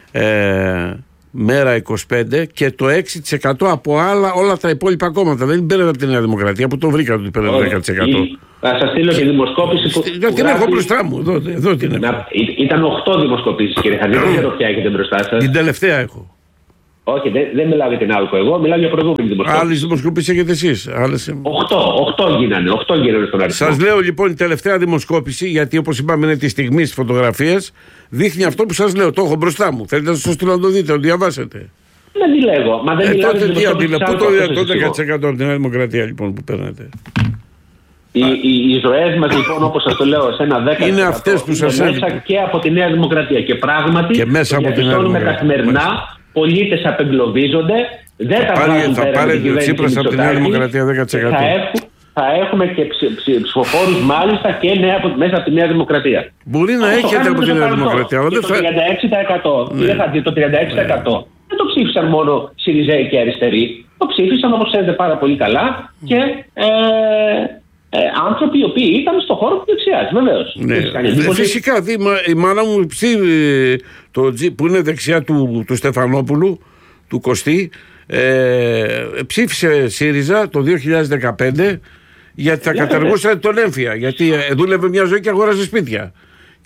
Speaker 1: ε, Μέρα είκοσι πέντε και το έξι τοις εκατό από άλλα, όλα τα υπόλοιπα κόμματα. Δεν παίρνετε από τη Νέα Δημοκρατία που το βρήκα ότι παίρνετε δέκα τοις εκατό.
Speaker 4: Θα σας στείλω και δημοσκόπηση που.
Speaker 1: Δεν την έχω μπροστά μου. Εδώ, εδώ την έχω.
Speaker 4: Να, ήταν οκτώ δημοσκοπήσεις, κύριε Χατζή. Δεν ξέρω ποια έχετε μπροστά σας.
Speaker 1: Την τελευταία έχω.
Speaker 4: Όχι, δεν, δεν μιλάω για την άλκο εγώ, μιλάω για προηγούμενη δημοσκόπηση.
Speaker 1: Άλλες δημοσκοπήσεις έχετε εσείς. Άλλες...
Speaker 4: Οχτώ, οχτώ γίνανε, οχτώ γίνανε στον αριθμό.
Speaker 1: Σας λέω λοιπόν η τελευταία δημοσκόπηση, γιατί όπως είπαμε είναι τη στιγμή στις φωτογραφίες, δείχνει αυτό που σας λέω. Το έχω μπροστά μου. Θέλετε να σας στείλω να το δείτε, να το διαβάσετε.
Speaker 4: Δεν αντιλέγω. Μα δεν
Speaker 1: ε,
Speaker 4: μιλάω
Speaker 1: τότε τι αντιλέγω. Πού το είδατε το δέκα τοις εκατό από την Νέα Δημοκρατία λοιπόν που παίρνετε?
Speaker 4: Οι, οι, οι ζωές μας λοιπόν, όπως σας το λέω, σε ένα δέκα τοις εκατό
Speaker 1: είναι αυτές που σας
Speaker 4: έδειξε. Μέσα και από τη Νέα Δημοκρατία. Και πράγματι,
Speaker 1: και μέσα από την Νέα Δημοκρατία.
Speaker 4: Καθημερινά, πολίτες απεγκλωβίζονται, δεν τα βγάζουν πέρα
Speaker 1: θα πάρει ο Τσίπρας από τη Νέα Δημοκρατία δέκα τοις εκατό.
Speaker 4: Θα, έχουν, θα έχουμε και ψηφοφόρους μάλιστα και νέα, μέσα από τη Νέα Δημοκρατία.
Speaker 1: Μπορεί να έχετε από τη Νέα Δημοκρατία.
Speaker 4: Το τριάντα έξι τοις εκατό, ναι. το τριάντα έξι τοις εκατό δεν το ψήφισαν μόνο Σιριζέοι και αριστεροί. Το ψήφισαν, όπως ξέρετε πάρα πολύ καλά, και ε, ε, άνθρωποι οι οποίοι ήταν στον χώρο του δεξιάς, βεβαίως.
Speaker 1: Ναι. Φυσικά, δει, η μάνα μου το, που είναι δεξιά του, του Στεφανόπουλου, του Κωστή, ε, ψήφισε ΣΥΡΙΖΑ το δύο χιλιάδες δεκαπέντε γιατί θα καταργούσαν τον έμφυα. Γιατί δούλευε μια ζωή και αγόραζε σπίτια.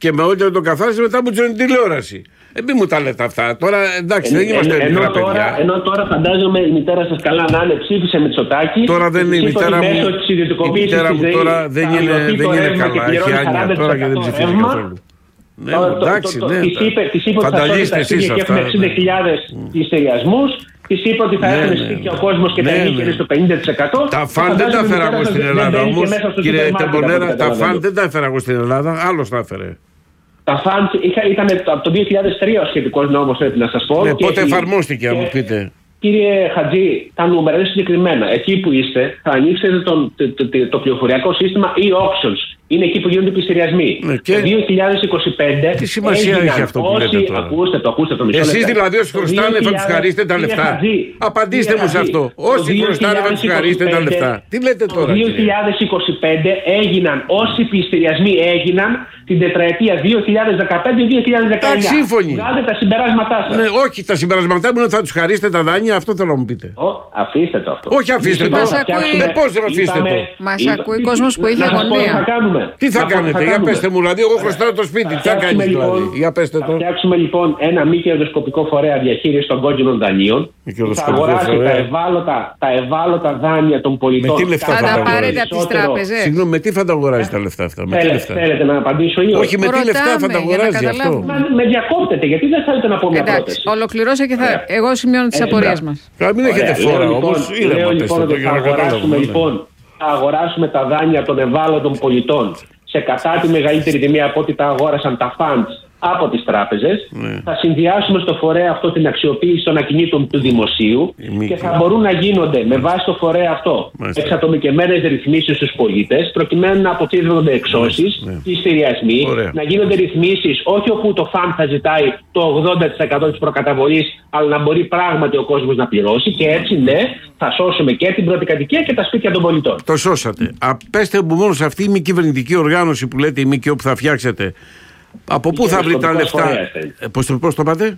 Speaker 1: Και με ό,τι το καθάρισε, μετά μου τζώνει τηλεόραση. Ε, μην μου τα λέτε αυτά. Τώρα εντάξει,
Speaker 4: ε,
Speaker 1: δεν είμαστε
Speaker 4: ε,
Speaker 1: μικρά
Speaker 4: ενώ τώρα,
Speaker 1: παιδιά.
Speaker 4: Ενώ τώρα φαντάζομαι η μητέρα σας καλά να είναι, ψήφισε Μητσοτάκη.
Speaker 1: Τώρα δεν είναι η μητέρα μου. Η μητέρα μου τώρα δεν είναι, δεν είναι καλά. Έχει άνοια τώρα και δεν ψηφίζει καθόλου. Ναι, εντάξει, ναι.
Speaker 4: Της είπε ότι θα σώσει τα σπίτια και έχουν εξήντα χιλιάδες πληστηριασμούς. Της είπε ότι θα
Speaker 1: ναι,
Speaker 4: έχουν
Speaker 1: ναι,
Speaker 4: σπίτια ο κόσμος και
Speaker 1: ναι,
Speaker 4: θα
Speaker 1: ναι.
Speaker 4: νίκαινε στο πενήντα τοις εκατό.
Speaker 1: Τα φαν δεν τα έφερα εγώ στην Ελλάδα όμως. Κύριε Τεμπονέρα, τα φαν δεν τα έφερα εγώ στην Ελλάδα. Άλλος τα έφερε.
Speaker 4: Τα φαν ήταν από το δύο χιλιάδες τρία ο σχετικός νόμος, πρέπει να σας πω.
Speaker 1: Ναι, πότε εφαρμόστηκε, αν μου πείτε.
Speaker 4: Κύριε Χατζή, τα νούμερα είναι συγκεκριμένα. Εκεί που είστε, θα ανοίξετε το, το, το, το πληροφοριακό σύστημα e-auctions. Είναι εκεί που γίνονται οι πληστηριασμοί.
Speaker 1: Ναι, και...
Speaker 4: Το δύο χιλιάδες είκοσι πέντε.
Speaker 1: Τι σημασία έχει αυτό που λέτε τώρα.
Speaker 4: Ακούστε το, ακούστε το.
Speaker 1: Εσείς δηλαδή όσοι χρωστάνε θα τους χαρίσετε τα λεφτά. Χατζή, απαντήστε μου σε αυτό. Όσοι χρωστάνε θα τους χαρίσετε τα λεφτά. Τι λέτε τώρα.
Speaker 4: Το δύο χιλιάδες είκοσι πέντε έγιναν όσοι πληστηριασμοί έγιναν την τετραετία δύο χιλιάδες δεκαπέντε δύο χιλιάδες δεκαεννιά.
Speaker 1: Σύμφωνοι.
Speaker 4: Βγάλετε τα συμπεράσματά σας.
Speaker 1: Ναι, όχι, τα συμπεράσματά μου είναι ότι θα τους χαρίσετε τα δάνεια, αυτό θέλω να μου πείτε.
Speaker 4: Ο, αφήστε το αυτό.
Speaker 1: Όχι, αφήστε το. Ε, πώς δεν αφήστε το.
Speaker 2: Μας ακούει κόσμος που έχει αγωνία.
Speaker 1: Τι θα κάνετε, για πέστε μου, δηλαδή, εγώ χρωστάω το σπίτι. Τι θα κάνεις δηλαδή, για πέστε το.
Speaker 4: Θα φτιάξουμε λοιπόν ένα μη κερδοσκοπικό φορέα διαχείρισης των κόκκινων δανείων. Θα αγοράσει τα ευάλωτα, τα ευάλωτα δάνεια των πολιτών.
Speaker 1: Με τι λεφτά
Speaker 2: θα τα πάρετε από τις τράπεζες.
Speaker 1: Συγγνώμη, με τι θα τα αγοράζει τα λεφτά αυτά.
Speaker 4: Θέλετε να απαντήσω ή
Speaker 1: όχι, με τι λεφτά θα τα αγοράζει αυτό.
Speaker 4: Με διακόπτετε, γιατί δεν θέλετε να πω μια πρόταση.
Speaker 2: Ολοκληρώσε και θα. Εγώ σημειώνω τις απορίες μας.
Speaker 1: Μην έχετε φόρα όμως.
Speaker 4: Λέω λοιπόν ότι θα αγοράσουμε λοιπόν. Θα αγοράσουμε τα δάνεια των ευάλωτων πολιτών σε κατά τη μεγαλύτερη τιμή από ό,τι τα αγόρασαν τα funds από τις τράπεζες. Ναι. Θα συνδυάσουμε στο φορέα αυτό την αξιοποίηση των ακινήτων του δημοσίου Μη... και θα μπορούν να γίνονται με βάση το φορέα αυτό εξατομικευμένες ρυθμίσεις στους πολίτες προκειμένου να αποφύγονται εξώσεις, ναι. πληστηριασμοί, να γίνονται ρυθμίσεις όχι όπου το φαντ θα ζητάει το ογδόντα τοις εκατό της προκαταβολής αλλά να μπορεί πράγματι ο κόσμος να πληρώσει και έτσι ναι θα σώσουμε και την πρώτη κατοικία και τα σπίτια των πολιτών.
Speaker 1: Το σώσατε. Απέστε μου μόνο σε αυτή η μη κυβερνητική οργάνωση που λέτε η ΜΚΟ που θα φτιάξετε. Από πού θα βρει τα λεφτά. Ε, πώς, το, πώς το πάτε?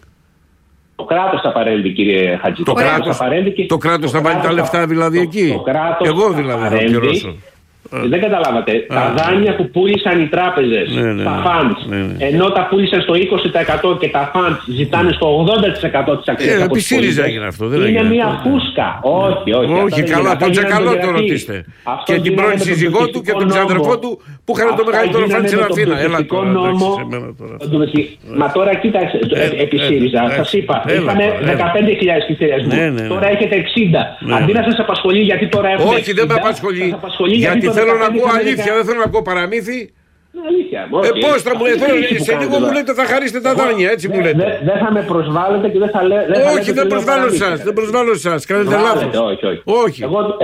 Speaker 4: Το κράτος θα παρέμβει, κύριε Χατζη.
Speaker 1: Το, το κράτος θα, το κράτος θα βάλει τα λεφτά δηλαδή
Speaker 4: το,
Speaker 1: εκεί.
Speaker 4: Το
Speaker 1: Εγώ δηλαδή θα, θα πληρώσω.
Speaker 4: Δεν καταλάβατε. Α, τα δάνεια που πούλησαν οι τράπεζες, ναι, ναι, τα funds, ναι, ναι. ενώ τα πούλησαν στο είκοσι τοις εκατό και τα funds ζητάνε στο ογδόντα τοις εκατό της αξίας.
Speaker 1: Ε, επί ΣΥΡΙΖΑ έγινε αυτό. Δεν
Speaker 4: είναι μια
Speaker 1: αυτό,
Speaker 4: φούσκα. Ναι. Όχι, όχι.
Speaker 1: Όχι, καλά, τον Τζακαλό το ρωτήστε. Και την πρώην σύζυγό του και τον ξαδερφό του που είχαν το μεγαλύτερο φαντ στην Αθήνα. Έλα τώρα.
Speaker 4: Μα τώρα κοίταξε, επί ΣΥΡΙΖΑ, σας είπα, είχαμε δεκαπέντε χιλιάδες πληστηριασμούς. Τώρα έχετε εξήντα. Αντί να σας απασχολεί γιατί τώρα έχουμε.
Speaker 1: Όχι, δεν με απασχολεί. Γιατί θέλω να ακούω αλήθεια, δεν θέλω να ακούω παραμύθι.
Speaker 4: Αλήθεια.
Speaker 1: Ε, πώς θα μου λέτε, σε λίγο μου λέτε θα χαρίσετε τα δάνεια, έτσι μου λέτε.
Speaker 4: Δεν θα με προσβάλλετε και δεν θα λέτε.
Speaker 1: Όχι, δεν προσβάλλω εσάς, δεν προσβάλλω εσάς, κάνετε λάθος. Όχι.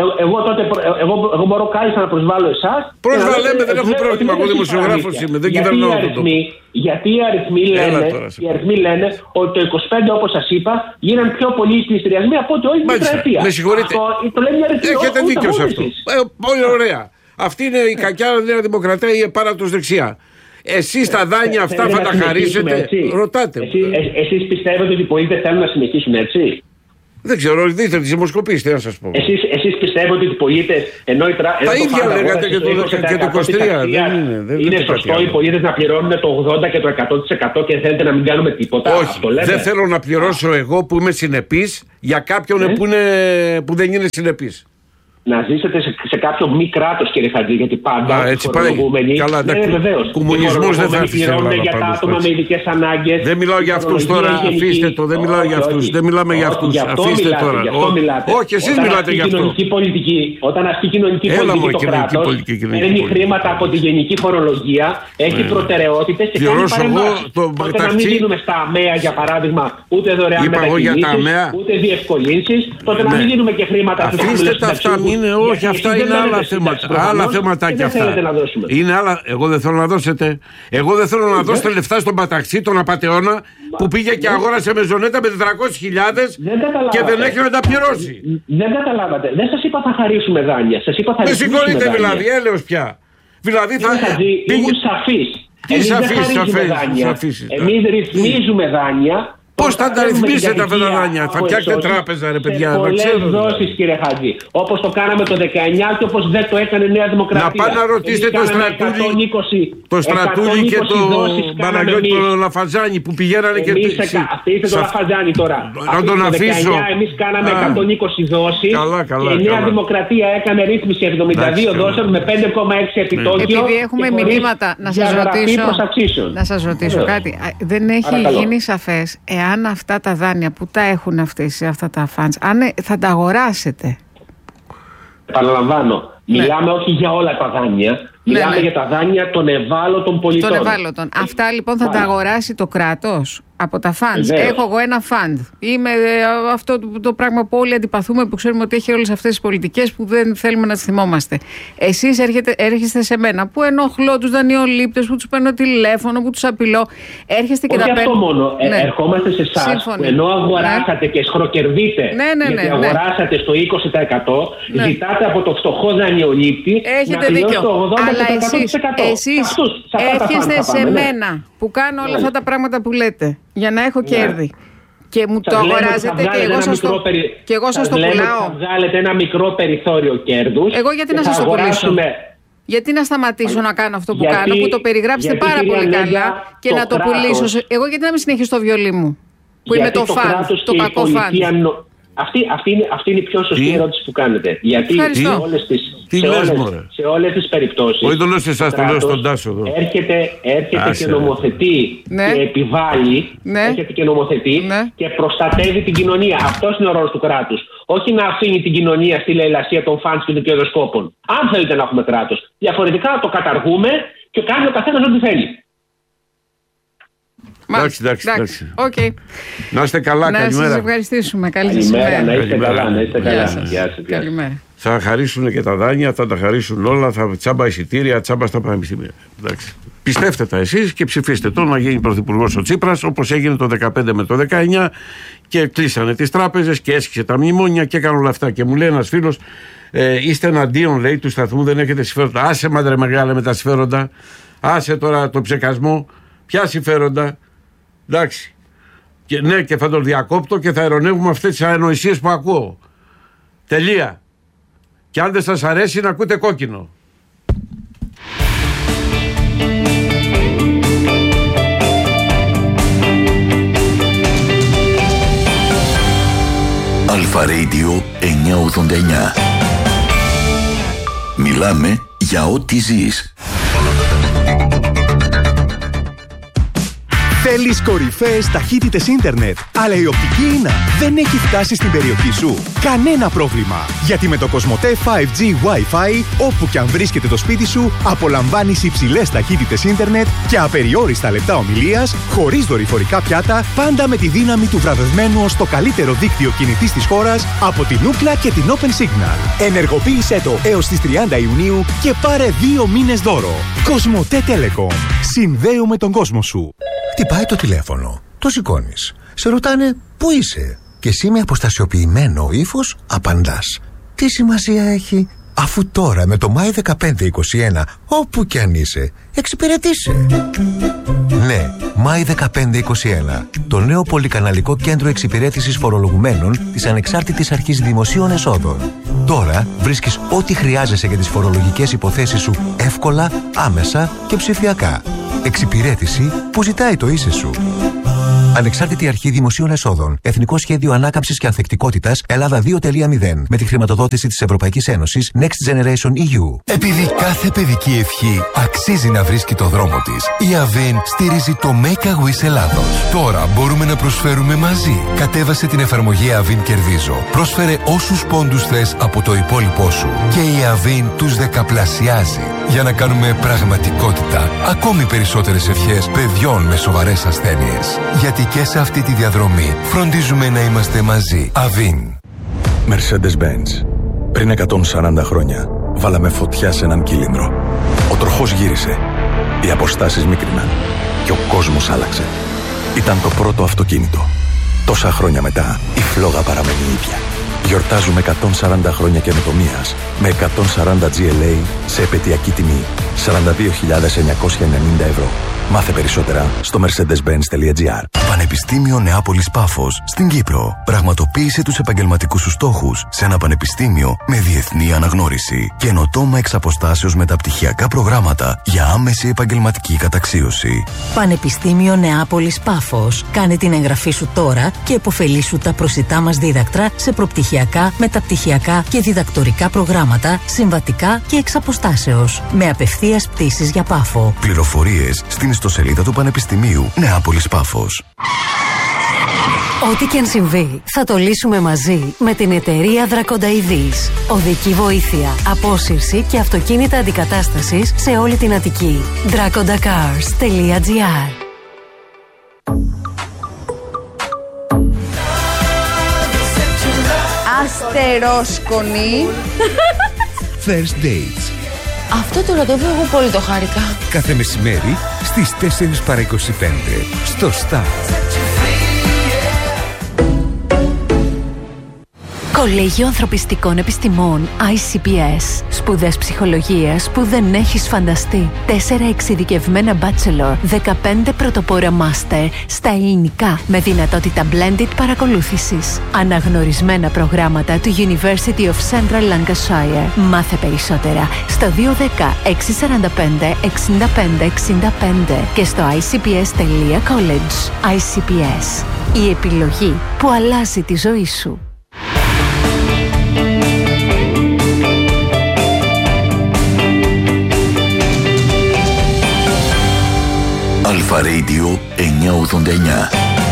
Speaker 4: Εγώ μπορώ κάλλιστα να προσβάλλω εσάς.
Speaker 1: Προσβάλλεμε, δεν έχω πρόβλημα, εγώ δημοσιογράφος είμαι, δεν κυβερνάω το.
Speaker 4: Γιατί οι αριθμοί λένε, οι αριθμοί λένε ότι το είκοσι πέντε όπως σας είπα γίναν πιο πολλοί πληστηριασμοί από ό,τι όλη την τετραετία.
Speaker 1: Με συγχωρείτε. Έχετε δίκιο σε αυτό. Πολύ ωραία. Αυτή είναι η κακιά Νέα Δημοκρατία ή η επάρατος δεξιά. Εσείς τα δάνεια αυτά θα τα χαρίσετε. Ρωτάτε.
Speaker 4: Εσείς πιστεύετε ότι οι πολίτες θέλουν να συνεχίσουν έτσι?
Speaker 1: Δεν ξέρω, δείτε τις δημοσκοπήσεις, τι να σας πω.
Speaker 4: Εσείς, εσείς πιστεύετε ότι οι πολίτες, ενώ η τρα...
Speaker 1: τα ίδια λέγατε και το, και το είκοσι τρία. Δεν είναι, δεν
Speaker 4: είναι σωστό οι πολίτες να πληρώνουν το ογδόντα και το εκατό τοις εκατό και θέλετε να μην κάνουμε τίποτα?
Speaker 1: Όχι, δεν θέλω να πληρώσω εγώ που είμαι συνεπής για κάποιον ε? που, είναι, που δεν είναι συνεπής.
Speaker 4: Να ζήσετε σε, σε κάποιο μη κράτος, κύριε Χατζή, γιατί πάντα
Speaker 1: Α, έτσι πάει. Καλά, ναι,
Speaker 4: βεβαίως.
Speaker 1: Κομμουνισμός δεν θα έρθει στην Ελλάδα
Speaker 4: για τα άτομα με ειδικές ανάγκες.
Speaker 1: Δεν μιλάω για αυτούς τώρα, αφήστε το, δεν μιλάω για αυτούς, δεν μιλάμε για αυτούς, αφήστε τώρα. Όχι, εσείς μιλάτε για αυτό.
Speaker 4: Όταν ασκεί κοινωνική πολιτική το κράτος, παίρνει χρήματα από τη γενική φορολογία, έχει προτεραιότητες και κάνει παρεμβάσεις. Τότε να μην δίνουμε στα ΑΜΕΑ, για παράδειγμα, ούτε δωρεάν μετακινήσεις, ούτε διευκολύνσεις, τότε να μην δίνουμε και χρήματα στους
Speaker 1: είναι, όχι, αυτά είναι άλλα θέματα. Άλλα θεματάκια αυτά. Είναι άλλα. Εγώ δεν θέλω να δώσετε. Εγώ δεν θέλω να δώσετε λεφτά στον Παταξή, τον απατεώνα, που πήγε και αγόρασε με ζωνέτα με τετρακόσιες χιλιάδες και δεν έχει να τα πληρώσει.
Speaker 4: Δεν καταλάβατε. Δεν σας είπα θα χαρίσουμε δάνεια. Σας είπα θα
Speaker 1: ρυθμίσουμε δάνεια. Δεν συγχωρείτε δηλαδή, έλεος πια. Δηλαδή θα.
Speaker 4: Ήμουν σαφής.
Speaker 1: Τι σαφής, σαφής.
Speaker 4: Εμείς ρυθμίζουμε δάνεια.
Speaker 1: Πώς θα τα ρυθμίσετε αυτά τα δάνεια? Θα φτιάξετε τράπεζα, ρε παιδιά?
Speaker 4: Σε πολλές δόσεις, κύριε Χατζή. Όπως το κάναμε το δεκαεννιά και όπως δεν το έκανε η Νέα Δημοκρατία.
Speaker 1: Να πάνε να ρωτήσετε το Στρατούλη, το Στρατούλη και το Παναγιώτη το Λαφαζάνη που πηγαίνανε και...
Speaker 4: Αφήστε το Λαφαζάνη τώρα.
Speaker 1: Να τον αφήσω.
Speaker 4: Εμείς κάναμε εκατόν είκοσι δόσεις.
Speaker 1: Καλά, καλά,
Speaker 4: και η Νέα Δημοκρατία έκανε ρύθμιση εβδομήντα δύο δόσεων με πέντε κόμμα έξι επιτόκιο.
Speaker 2: Επειδή έχουμε μηνύματα, να σας ρωτήσω, να σας ρωτήσω κάτι. Δεν έχει γίνει σαφές εάν αυτά τα δάνεια που τα έχουν αυτοί σε αυτά τα funds, αν θα τα αγοράσετε?
Speaker 4: Επαναλαμβάνω, ναι. Μιλάμε όχι για όλα τα δάνεια, μιλάμε ναι, ναι. για τα δάνεια των ευάλωτων πολιτών.
Speaker 2: Των ευάλωτων. Αυτά λοιπόν θα Άρα. τα αγοράσει το κράτος από τα funds. Βεβαίως. Έχω εγώ ένα fund. Είμαι ε, αυτό το, το πράγμα που όλοι αντιπαθούμε, που ξέρουμε ότι έχει όλες αυτές τις πολιτικές που δεν θέλουμε να τις θυμόμαστε. Εσείς έρχεται, έρχεστε σε μένα που ενοχλώ τους δανειολήπτες, που τους παίρνω τηλέφωνο, που τους απειλώ. Έρχεστε και
Speaker 4: όχι
Speaker 2: τα
Speaker 4: αυτό παίρνω. μόνο. Ναι. Ε, ερχόμαστε σε εσάς που ενώ αγοράσατε ναι. και σχροκερδείτε, ναι, ναι, ναι, γιατί ναι, αγοράσατε ναι. στο είκοσι τοις εκατό, ναι. ζητάτε από το φτωχό δανειολήπτη
Speaker 2: έχετε
Speaker 4: να
Speaker 2: δίκιο.
Speaker 4: Το ογδόντα
Speaker 2: Αλλά
Speaker 4: τοις εκατό.
Speaker 2: εσείς, εσείς έρχεστε σε μένα που κάνω όλα αυτά τα πράγματα που λέτε για να έχω κέρδη. Και μου το αγοράζετε και εγώ σας το, περι... και εγώ σας το πουλάω.
Speaker 4: Θα βγάλετε ένα μικρό περιθώριο κέρδους.
Speaker 2: Εγώ γιατί να σας το πουλήσω? Γιατί να σταματήσω να κάνω αυτό που
Speaker 4: γιατί,
Speaker 2: κάνω, που το περιγράψετε πάρα πολύ καλά και το να το κράτος, πουλήσω. Εγώ γιατί να μην συνεχίσω το βιολί μου, που είμαι το, το φαν, το κακό φαν.
Speaker 4: Αυτή, αυτή, είναι, αυτή είναι η πιο σωστή Τι? ερώτηση που κάνετε. Γιατί σε όλες τις, σε όλες, σε όλες τις περιπτώσεις
Speaker 1: όχι το λέω σε εσάς, το λέω στον Τάσο εδώ.
Speaker 4: Έρχεται, έρχεται Άσε, και νομοθετεί ναι. και επιβάλλει ναι. έρχεται και νομοθετεί ναι. και προστατεύει την κοινωνία. Αυτός είναι ο ρόλος του κράτους. Όχι να αφήνει την κοινωνία στη λαιλασία των φαντς και των κερδοσκόπων. Αν θέλετε να έχουμε κράτος. Διαφορετικά το καταργούμε και κάνει ο καθένας ό,τι θέλει.
Speaker 1: Εντάξει, εντάξει, εντάξει.
Speaker 2: Okay.
Speaker 1: Να είστε καλά,
Speaker 2: να
Speaker 1: καλημέρα.
Speaker 2: Να σας ευχαριστήσουμε. Καλή
Speaker 4: καλημέρα, να είστε καλά, να είστε καλά.
Speaker 2: Γεια σας. Γεια σας. Καλημέρα.
Speaker 1: Θα χαρίσουν και τα δάνεια, θα τα χαρίσουν όλα, θα τσάμπα εισιτήρια, τσάμπα στα πανεπιστήμια. Εντάξει. Πιστεύτε τα εσείς και ψηφίστε το να γίνει πρωθυπουργός ο Τσίπρας, όπως έγινε το δεκαπέντε με το δεκαεννιά και κλείσανε τις τράπεζες και έσχισε τα μνημόνια και έκανε όλα αυτά. Και μου λέει ένας φίλος, ε, είστε εναντίον, λέει, του σταθμού, δεν έχετε συμφέροντα. Άσε μάντρε μεγάλα με τα συμφέροντα, άσε τώρα το ψεκασμό, ποια συμφέροντα. Εντάξει. Και, ναι, και θα τον διακόπτω και θα ειρωνεύουμε αυτές τις ανοησίες που ακούω. Τελεία. Και αν δεν σας αρέσει να ακούτε κόκκινο.
Speaker 5: Αλφα Radio εννιακόσια ογδόντα εννιά. Μιλάμε για ό,τι ζεις.
Speaker 6: Θέλεις κορυφαίες ταχύτητες ίντερνετ, αλλά η οπτική ίνα δεν έχει φτάσει στην περιοχή σου? Κανένα πρόβλημα, γιατί με το Κοσμοτέ φάιβ τζι Wi-Fi, όπου και αν βρίσκεται το σπίτι σου, απολαμβάνεις υψηλές ταχύτητες ίντερνετ και απεριόριστα λεπτά ομιλίας, χωρίς δορυφορικά πιάτα, πάντα με τη δύναμη του βραβευμένου ως το καλύτερο δίκτυο κινητής της χώρας από την Ookla και την Open Signal. Ενεργοποίησέ το έως τις τριάντα Ιουνίου και πάρε δύο μήνες δώρο. Κοσμοτέ Telecom. Συνδέουμε τον κόσμο σου.
Speaker 7: Χτυπάει το τηλέφωνο. Το σηκώνεις. Σε ρωτάνε πού είσαι. Και εσύ με αποστασιοποιημένο ύφος απαντάς. Τι σημασία έχει, αφού τώρα με το Μάη δεκαπέντε είκοσι ένα, όπου κι αν είσαι, εξυπηρετήσε. Ναι, Μάη δεκαπέντε είκοσι ένα. Το νέο πολυκαναλικό κέντρο εξυπηρέτησης φορολογουμένων της Ανεξάρτητης Αρχής Δημοσίων Εσόδων. Τώρα βρίσκεις ό,τι χρειάζεσαι για τις φορολογικές υποθέσεις σου εύκολα, άμεσα και ψηφιακά. Εξυπηρέτηση που ζητάει το είσαι σου. Ανεξάρτητη Αρχή Δημοσίων Εσόδων. Εθνικό Σχέδιο Ανάκαμψης και Ανθεκτικότητας Ελλάδα δύο τελεία μηδέν. Με τη χρηματοδότηση της Ευρωπαϊκής Ένωσης Next Generation ι γιου.
Speaker 8: Επειδή κάθε παιδική ευχή αξίζει να βρίσκει το δρόμο της, η Avin στηρίζει το Make a Wish Ελλάδος. Τώρα μπορούμε να προσφέρουμε μαζί. Κατέβασε την εφαρμογή Avin Κερδίζω. Πρόσφερε όσους πόντους θες από το υπόλοιπό σου. Και η Avin τους δεκαπλασιάζει. Για να κάνουμε πραγματικότητα ακόμη περισσότερες ευχές παιδιών με σοβαρές ασθένειες. Γιατί και σε αυτή τη διαδρομή φροντίζουμε να είμαστε μαζί. Avin.
Speaker 9: Mercedes-Benz. Πριν εκατόν σαράντα χρόνια βάλαμε φωτιά σε έναν κύλινδρο. Ο τροχός γύρισε. Οι αποστάσεις μίκριναν. Και ο κόσμος άλλαξε. Ήταν το πρώτο αυτοκίνητο. Τόσα χρόνια μετά η φλόγα παραμένει ίδια. Γιορτάζουμε εκατόν σαράντα χρόνια καινοτομίας με εκατόν σαράντα τζι ελ έι σε επαιτειακή τιμή σαράντα δύο χιλιάδες εννιακόσια ενενήντα ευρώ. Μάθε περισσότερα στο mercedes benz τελεία gr.
Speaker 8: Πανεπιστήμιο Νεάπολης Πάφος στην Κύπρο. Πραγματοποίησε τους επαγγελματικούς σου στόχους σε ένα πανεπιστήμιο με διεθνή αναγνώριση. Καινοτόμα εξ αποστάσεως μεταπτυχιακά προγράμματα για άμεση επαγγελματική καταξίωση.
Speaker 10: Πανεπιστήμιο Νεάπολης Πάφος. Κάνε την εγγραφή σου τώρα και επωφελήσου τα προσιτά μας δίδακτρα σε προπτυχιακά, μεταπτυχιακά και διδακτορικά προγράμματα, συμβατικά και εξ αποστάσεως. Με απευθείας πτήσεις για Πάφο.
Speaker 8: Πληροφορίες στην ιστοσελίδα του Πανεπιστημίου Νεάπολης Πάφος.
Speaker 11: Ό,τι και αν συμβεί, θα το λύσουμε μαζί με την εταιρεία Δρακονταειδής. Οδική βοήθεια, απόσυρση και αυτοκίνητα αντικατάστασης σε όλη την Αττική. δράκοντακάρς τελεία gr.
Speaker 2: Αστερόσκονη.
Speaker 12: First Dates.
Speaker 13: Αυτό το ραντεβού εγώ πολύ το χάρηκα.
Speaker 12: Κάθε μεσημέρι στις τέσσερις παρά είκοσι πέντε στο Star.
Speaker 11: Κολέγιο Ανθρωπιστικών Επιστημών άι σι πι ες. Σπουδές ψυχολογίας που δεν έχεις φανταστεί. Τέσσερα εξειδικευμένα bachelor, δεκαπέντε πρωτοπόρα master στα ελληνικά με δυνατότητα blended παρακολούθησης. Αναγνωρισμένα προγράμματα του University of Central Lancashire. Μάθε περισσότερα στο δύο ένα μηδέν έξι τέσσερα πέντε έξι πέντε έξι πέντε και στο άι σι πι ες τελεία college. άι σι πι ες. Η επιλογή που αλλάζει τη ζωή σου.
Speaker 5: Αλφα Radio εννιακόσια ογδόντα εννιά.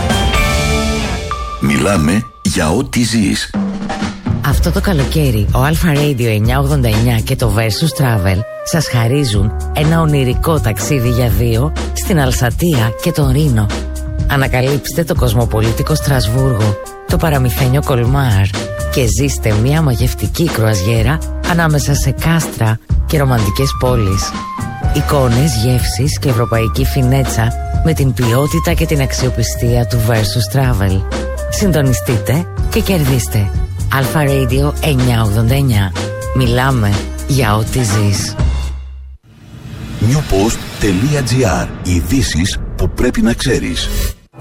Speaker 5: Μιλάμε για ό,τι ζεις.
Speaker 14: Αυτό το καλοκαίρι ο Αλφα Radio εννιακόσια ογδόντα εννιά και το Versus Travel σας χαρίζουν ένα ονειρικό ταξίδι για δύο στην Αλσατία και τον Ρήνο. Ανακαλύψτε το κοσμοπολίτικο Στρασβούργο, το παραμυθένιο Κολμάρ και ζήστε μια μαγευτική κρουαζιέρα ανάμεσα σε κάστρα και ρομαντικές πόλεις. Εικόνες, γεύσεις και ευρωπαϊκή φινέτσα με την ποιότητα και την αξιοπιστία του Versus Travel. Συντονιστείτε και κερδίστε. Αλφα Radio εννιακόσια ογδόντα εννιά. Μιλάμε για ό,τι ζεις.
Speaker 5: newpost τελεία gr. Ειδήσεις που πρέπει να ξέρεις.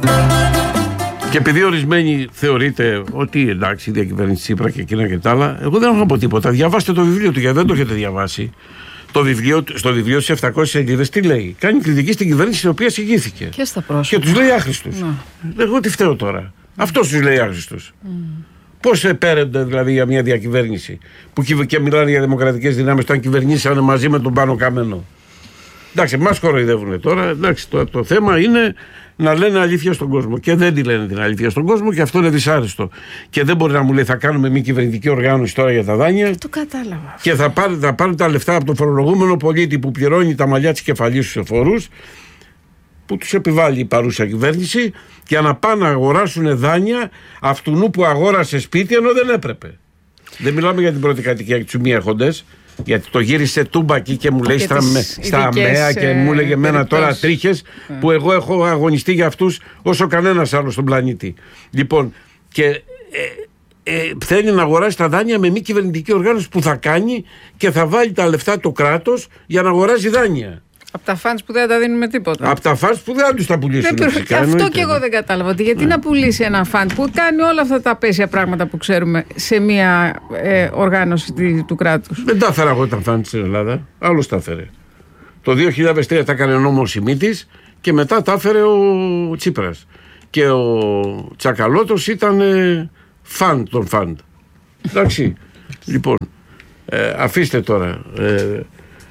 Speaker 1: Και επειδή ορισμένοι θεωρείτε ότι εντάξει η διακυβέρνηση Τσίπρα και εκείνα και τα άλλα, εγώ δεν έχω να πω τίποτα. Διαβάστε το βιβλίο του, γιατί δεν το έχετε διαβάσει. Το βιβλίο, στο βιβλίο στις επτακόσιες σελίδες τι λέει? Κάνει κριτική στην κυβέρνηση η οποία συγγύθηκε.
Speaker 2: Και στα πρόσωπα.
Speaker 1: Και τους λέει άχρηστους. Ναι. Εγώ τι φταίω τώρα? Αυτός τους λέει άχρηστους. Mm. Πώς επέρενται δηλαδή για μια διακυβέρνηση που και μιλάνε για δημοκρατικές δυνάμεις όταν κυβερνήσανε μαζί με τον Πάνο Καμένο? Εντάξει, μας κοροϊδεύουν τώρα. Εντάξει, το, το θέμα είναι να λένε αλήθεια στον κόσμο. Και δεν τη λένε την αλήθεια στον κόσμο και αυτό είναι δυσάρεστο. Και δεν μπορεί να μου λέει θα κάνουμε μια κυβερνητική οργάνωση τώρα για τα δάνεια.
Speaker 2: Το κατάλαβα.
Speaker 1: Και θα πάρουν, θα πάρουν τα λεφτά από τον φορολογούμενο πολίτη που πληρώνει τα μαλλιά της κεφαλής στους εφόρους, που τους επιβάλλει η παρούσα κυβέρνηση, για να πάνε να αγοράσουν δάνεια αυτού που αγόρασε σπίτι ενώ δεν έπρεπε. Δεν μιλάμε για την πρώτη κατοικία και τους μη έχοντες. Γιατί το γύρισε τούμπακι και μου λέει στα, στα ΑΜΕΑ και μου λέγε εμένα τώρα τρίχες mm. που εγώ έχω αγωνιστεί για αυτούς όσο κανένας άλλος στον πλανήτη. Λοιπόν, και ε, ε, θέλει να αγοράσει τα δάνεια με μη κυβερνητική οργάνωση που θα κάνει και θα βάλει τα λεφτά το κράτος για να αγοράσει δάνεια.
Speaker 2: Από τα φαντς που δεν τα δίνουμε τίποτα.
Speaker 1: Από τα φαντς που δεν τους τα πουλήσουν.
Speaker 2: Δεν, φυσικά, αυτό εννοείται. Και εγώ δεν κατάλαβα. Γιατί ναι. να πουλήσει ένα φαντ που κάνει όλα αυτά τα απέσια πράγματα που ξέρουμε σε μια ε, οργάνωση του, του κράτους.
Speaker 1: Δεν τα έφερα εγώ τα φαντ στην Ελλάδα. Άλλος τα έφερε. Το δύο χιλιάδες τρία τα έκανε νόμο ο Σιμίτης και μετά τα έφερε ο Τσίπρας. Και ο Τσακαλώτος ήταν ε, φαντ των φαντ. Εντάξει. Λοιπόν, ε, αφήστε τώρα. Ε,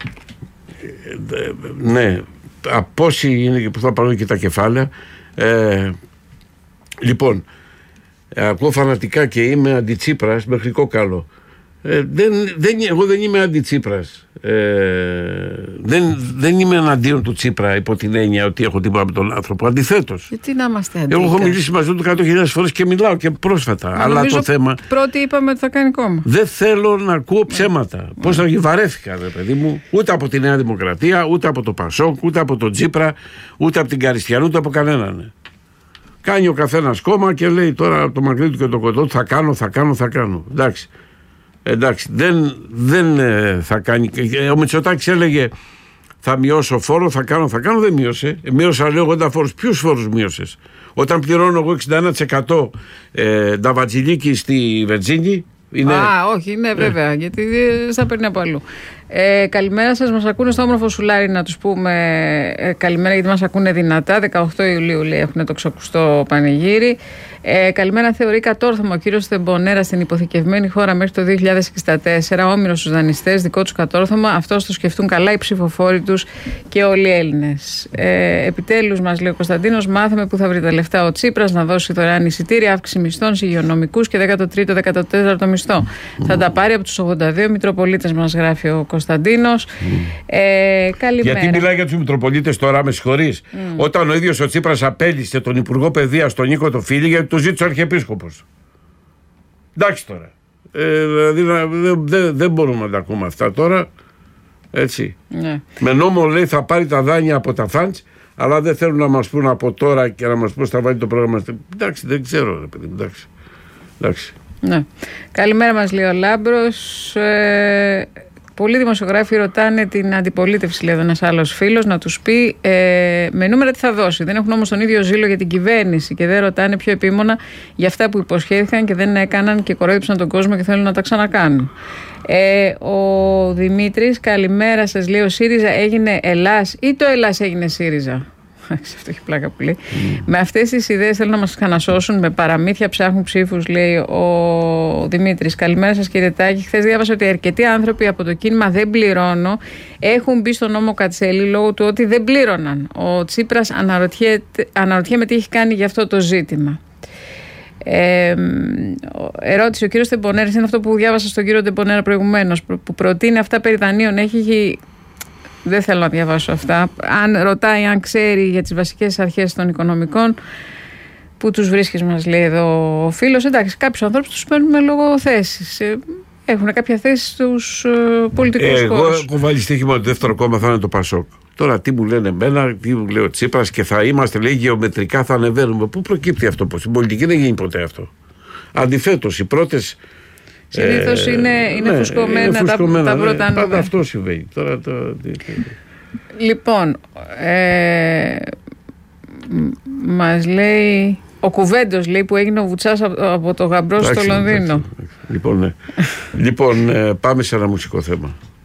Speaker 1: ναι, από όσοι είναι που θα πάρουν και τα κεφάλαια. Ε, λοιπόν, ακούω φανατικά και είμαι αντιτσίπρας μέχρι κόκαλο. Ε, δεν, δεν, εγώ δεν είμαι αντιτσίπρας. Ε, δεν, δεν είμαι εναντίον του Τσίπρα υπό την έννοια ότι έχω τίποτα με τον άνθρωπο. Αντιθέτως.
Speaker 2: Γιατί να είμαστε αντίθετοι?
Speaker 1: Εγώ έχω μιλήσει μαζί του εκατό χιλιάδες φορές και μιλάω και πρόσφατα. Μα αλλά το θέμα.
Speaker 2: Πρώτοι είπαμε ότι θα κάνει κόμμα.
Speaker 1: Δεν θέλω να ακούω ψέματα. Yeah. Πώς θα βαρέθηκα, ρε παιδί μου, ούτε από τη Νέα Δημοκρατία, ούτε από το Πασόκ, ούτε από τον Τσίπρα, ούτε από την Καριστιανού, ούτε από κανέναν. Κάνει ο καθένας κόμμα και λέει τώρα το μακρύ του και το κοντό του θα κάνω, θα κάνω, θα κάνω. Εντάξει. Εντάξει, δεν, δεν ε, θα κάνει. Ο Μητσοτάκης έλεγε θα μειώσω φόρο, θα κάνω, θα κάνω, δεν μείωσε. Μείωσα λέω ογδόντα φόρους. Ποιους φόρους μείωσες? Όταν πληρώνω εγώ εξήντα ένα τοις εκατό ε, νταβατζιλίκι στη Βερτζίνη. Είναι...
Speaker 2: Α, όχι, είναι βέβαια, ε. γιατί θα παίρνει από αλλού. Ε, καλημέρα σας, μας ακούνε στο όμορφο Σουλάρι, να τους πούμε ε, καλημέρα, γιατί μας ακούνε δυνατά. δεκαοκτώ Ιουλίου λέει, έχουν το ξακουστό πανηγύρι. Ε, καλημέρα, θεωρεί κατόρθωμα ο κύριος Θεμπονέρα στην υποθηκευμένη χώρα μέχρι το δύο χιλιάδες εξήντα τέσσερα. Όμηρος στους δανειστές, δικό τους κατόρθωμα. Αυτό το σκεφτούν καλά οι ψηφοφόροι τους και όλοι οι Έλληνες. Ε, επιτέλους, μας λέει ο Κωνσταντίνος, μάθαμε που θα βρει τα λεφτά ο Τσίπρας να δώσει δωρεάν εισιτήρια, αύξηση μισθών σε υγειονομικούς και δέκατο τρίτο δέκατο τέταρτο μισθό. Mm. Θα τα πάρει από τους ογδόντα δύο Μητροπολίτες, μας γράφει ο Κωνσταντίνος. Mm. Ε, καλημέρα.
Speaker 1: Γιατί μιλάει για τους Μητροπολίτες τώρα, με συγχωρείς. Mm. Όταν ο ίδιος ο Τσίπρας απέλυσε τον Υπουργό Παιδείας, τον Νίκο το Φίλη, γιατί του ζήτησε ο Αρχιεπίσκοπος. Εντάξει τώρα. Ε, δηλαδή δεν δε, δε μπορούμε να τα ακούμε αυτά τώρα. Έτσι. Ναι. Με νόμο λέει θα πάρει τα δάνεια από τα φαντς, αλλά δεν θέλουν να μας πούν από τώρα και να μας πούν θα βάλει το πρόγραμμα. Εντάξει, δεν ξέρω, ρε παιδί. Εντάξει. Εντάξει.
Speaker 2: Ναι. Καλημέρα, μας λέει ο Λάμπρος. Ε, πολλοί δημοσιογράφοι ρωτάνε την αντιπολίτευση, λέει ένας άλλος φίλος, να τους πει ε, με νούμερα τι θα δώσει. Δεν έχουν όμως τον ίδιο ζήλο για την κυβέρνηση και δεν ρωτάνε πιο επίμονα για αυτά που υποσχέθηκαν και δεν έκαναν και κορόιδεψαν τον κόσμο και θέλουν να τα ξανακάνουν. Ε, ο Δημήτρης, καλημέρα σας, λέει, ο ΣΥΡΙΖΑ έγινε Ελλάς ή το Ελλάς έγινε ΣΥΡΙΖΑ? Αυτό έχει πλάκα που λέει. Mm. Με αυτές τις ιδέες θέλουν να μας ξανασώσουν. Με παραμύθια ψάχνουν ψήφους, λέει ο Δημήτρης. Καλημέρα σας, κύριε Τάκη. Χθες διάβασα ότι αρκετοί άνθρωποι από το κίνημα Δεν Πληρώνω έχουν μπει στον νόμο Κατσέλη λόγω του ότι δεν πλήρωναν. Ο Τσίπρας αναρωτιέται τι έχει κάνει για αυτό το ζήτημα. Ε, ερώτηση, ο κύριος Τεμπονέρας, είναι αυτό που διάβασα στον κύριο Τεμπονέρα προηγουμένως, που προτείνει αυτά περί δανείων. Έχει. Δεν θέλω να διαβάσω αυτά. Αν ρωτάει, αν ξέρει για τις βασικές αρχές των οικονομικών, που τους βρίσκεις, μας λέει εδώ ο φίλος. Εντάξει, κάποιους ανθρώπους τους παίρνουμε λόγω θέσης. Έχουν κάποια θέση στους πολιτικούς
Speaker 1: ε,
Speaker 2: χώρους.
Speaker 1: Εγώ έχω βάλει στοίχημα ότι το δεύτερο κόμμα θα είναι το Πασόκ. Τώρα τι μου λένε εμένα, τι μου λέει ο Τσίπρας, και θα είμαστε, λέει, γεωμετρικά θα ανεβαίνουμε. Πού προκύπτει αυτό? Στην πολιτική δεν γίνει ποτέ αυτό. Αντιθέτως, οι πρώτες.
Speaker 2: Συνήθως ε, είναι, είναι, ναι, φουσκωμένα, είναι φουσκωμένα τα, τα πρώτα.
Speaker 1: Ναι, πάντα αυτό συμβαίνει. Τώρα, το,
Speaker 2: λοιπόν, ε, μας λέει ο Κουβέντος, λέει, που έγινε ο Βουτσάς από, από το γαμπρό στο Λονδίνο.
Speaker 1: Λοιπόν, ναι. Λοιπόν, ε, πάμε σε ένα μουσικό θέμα.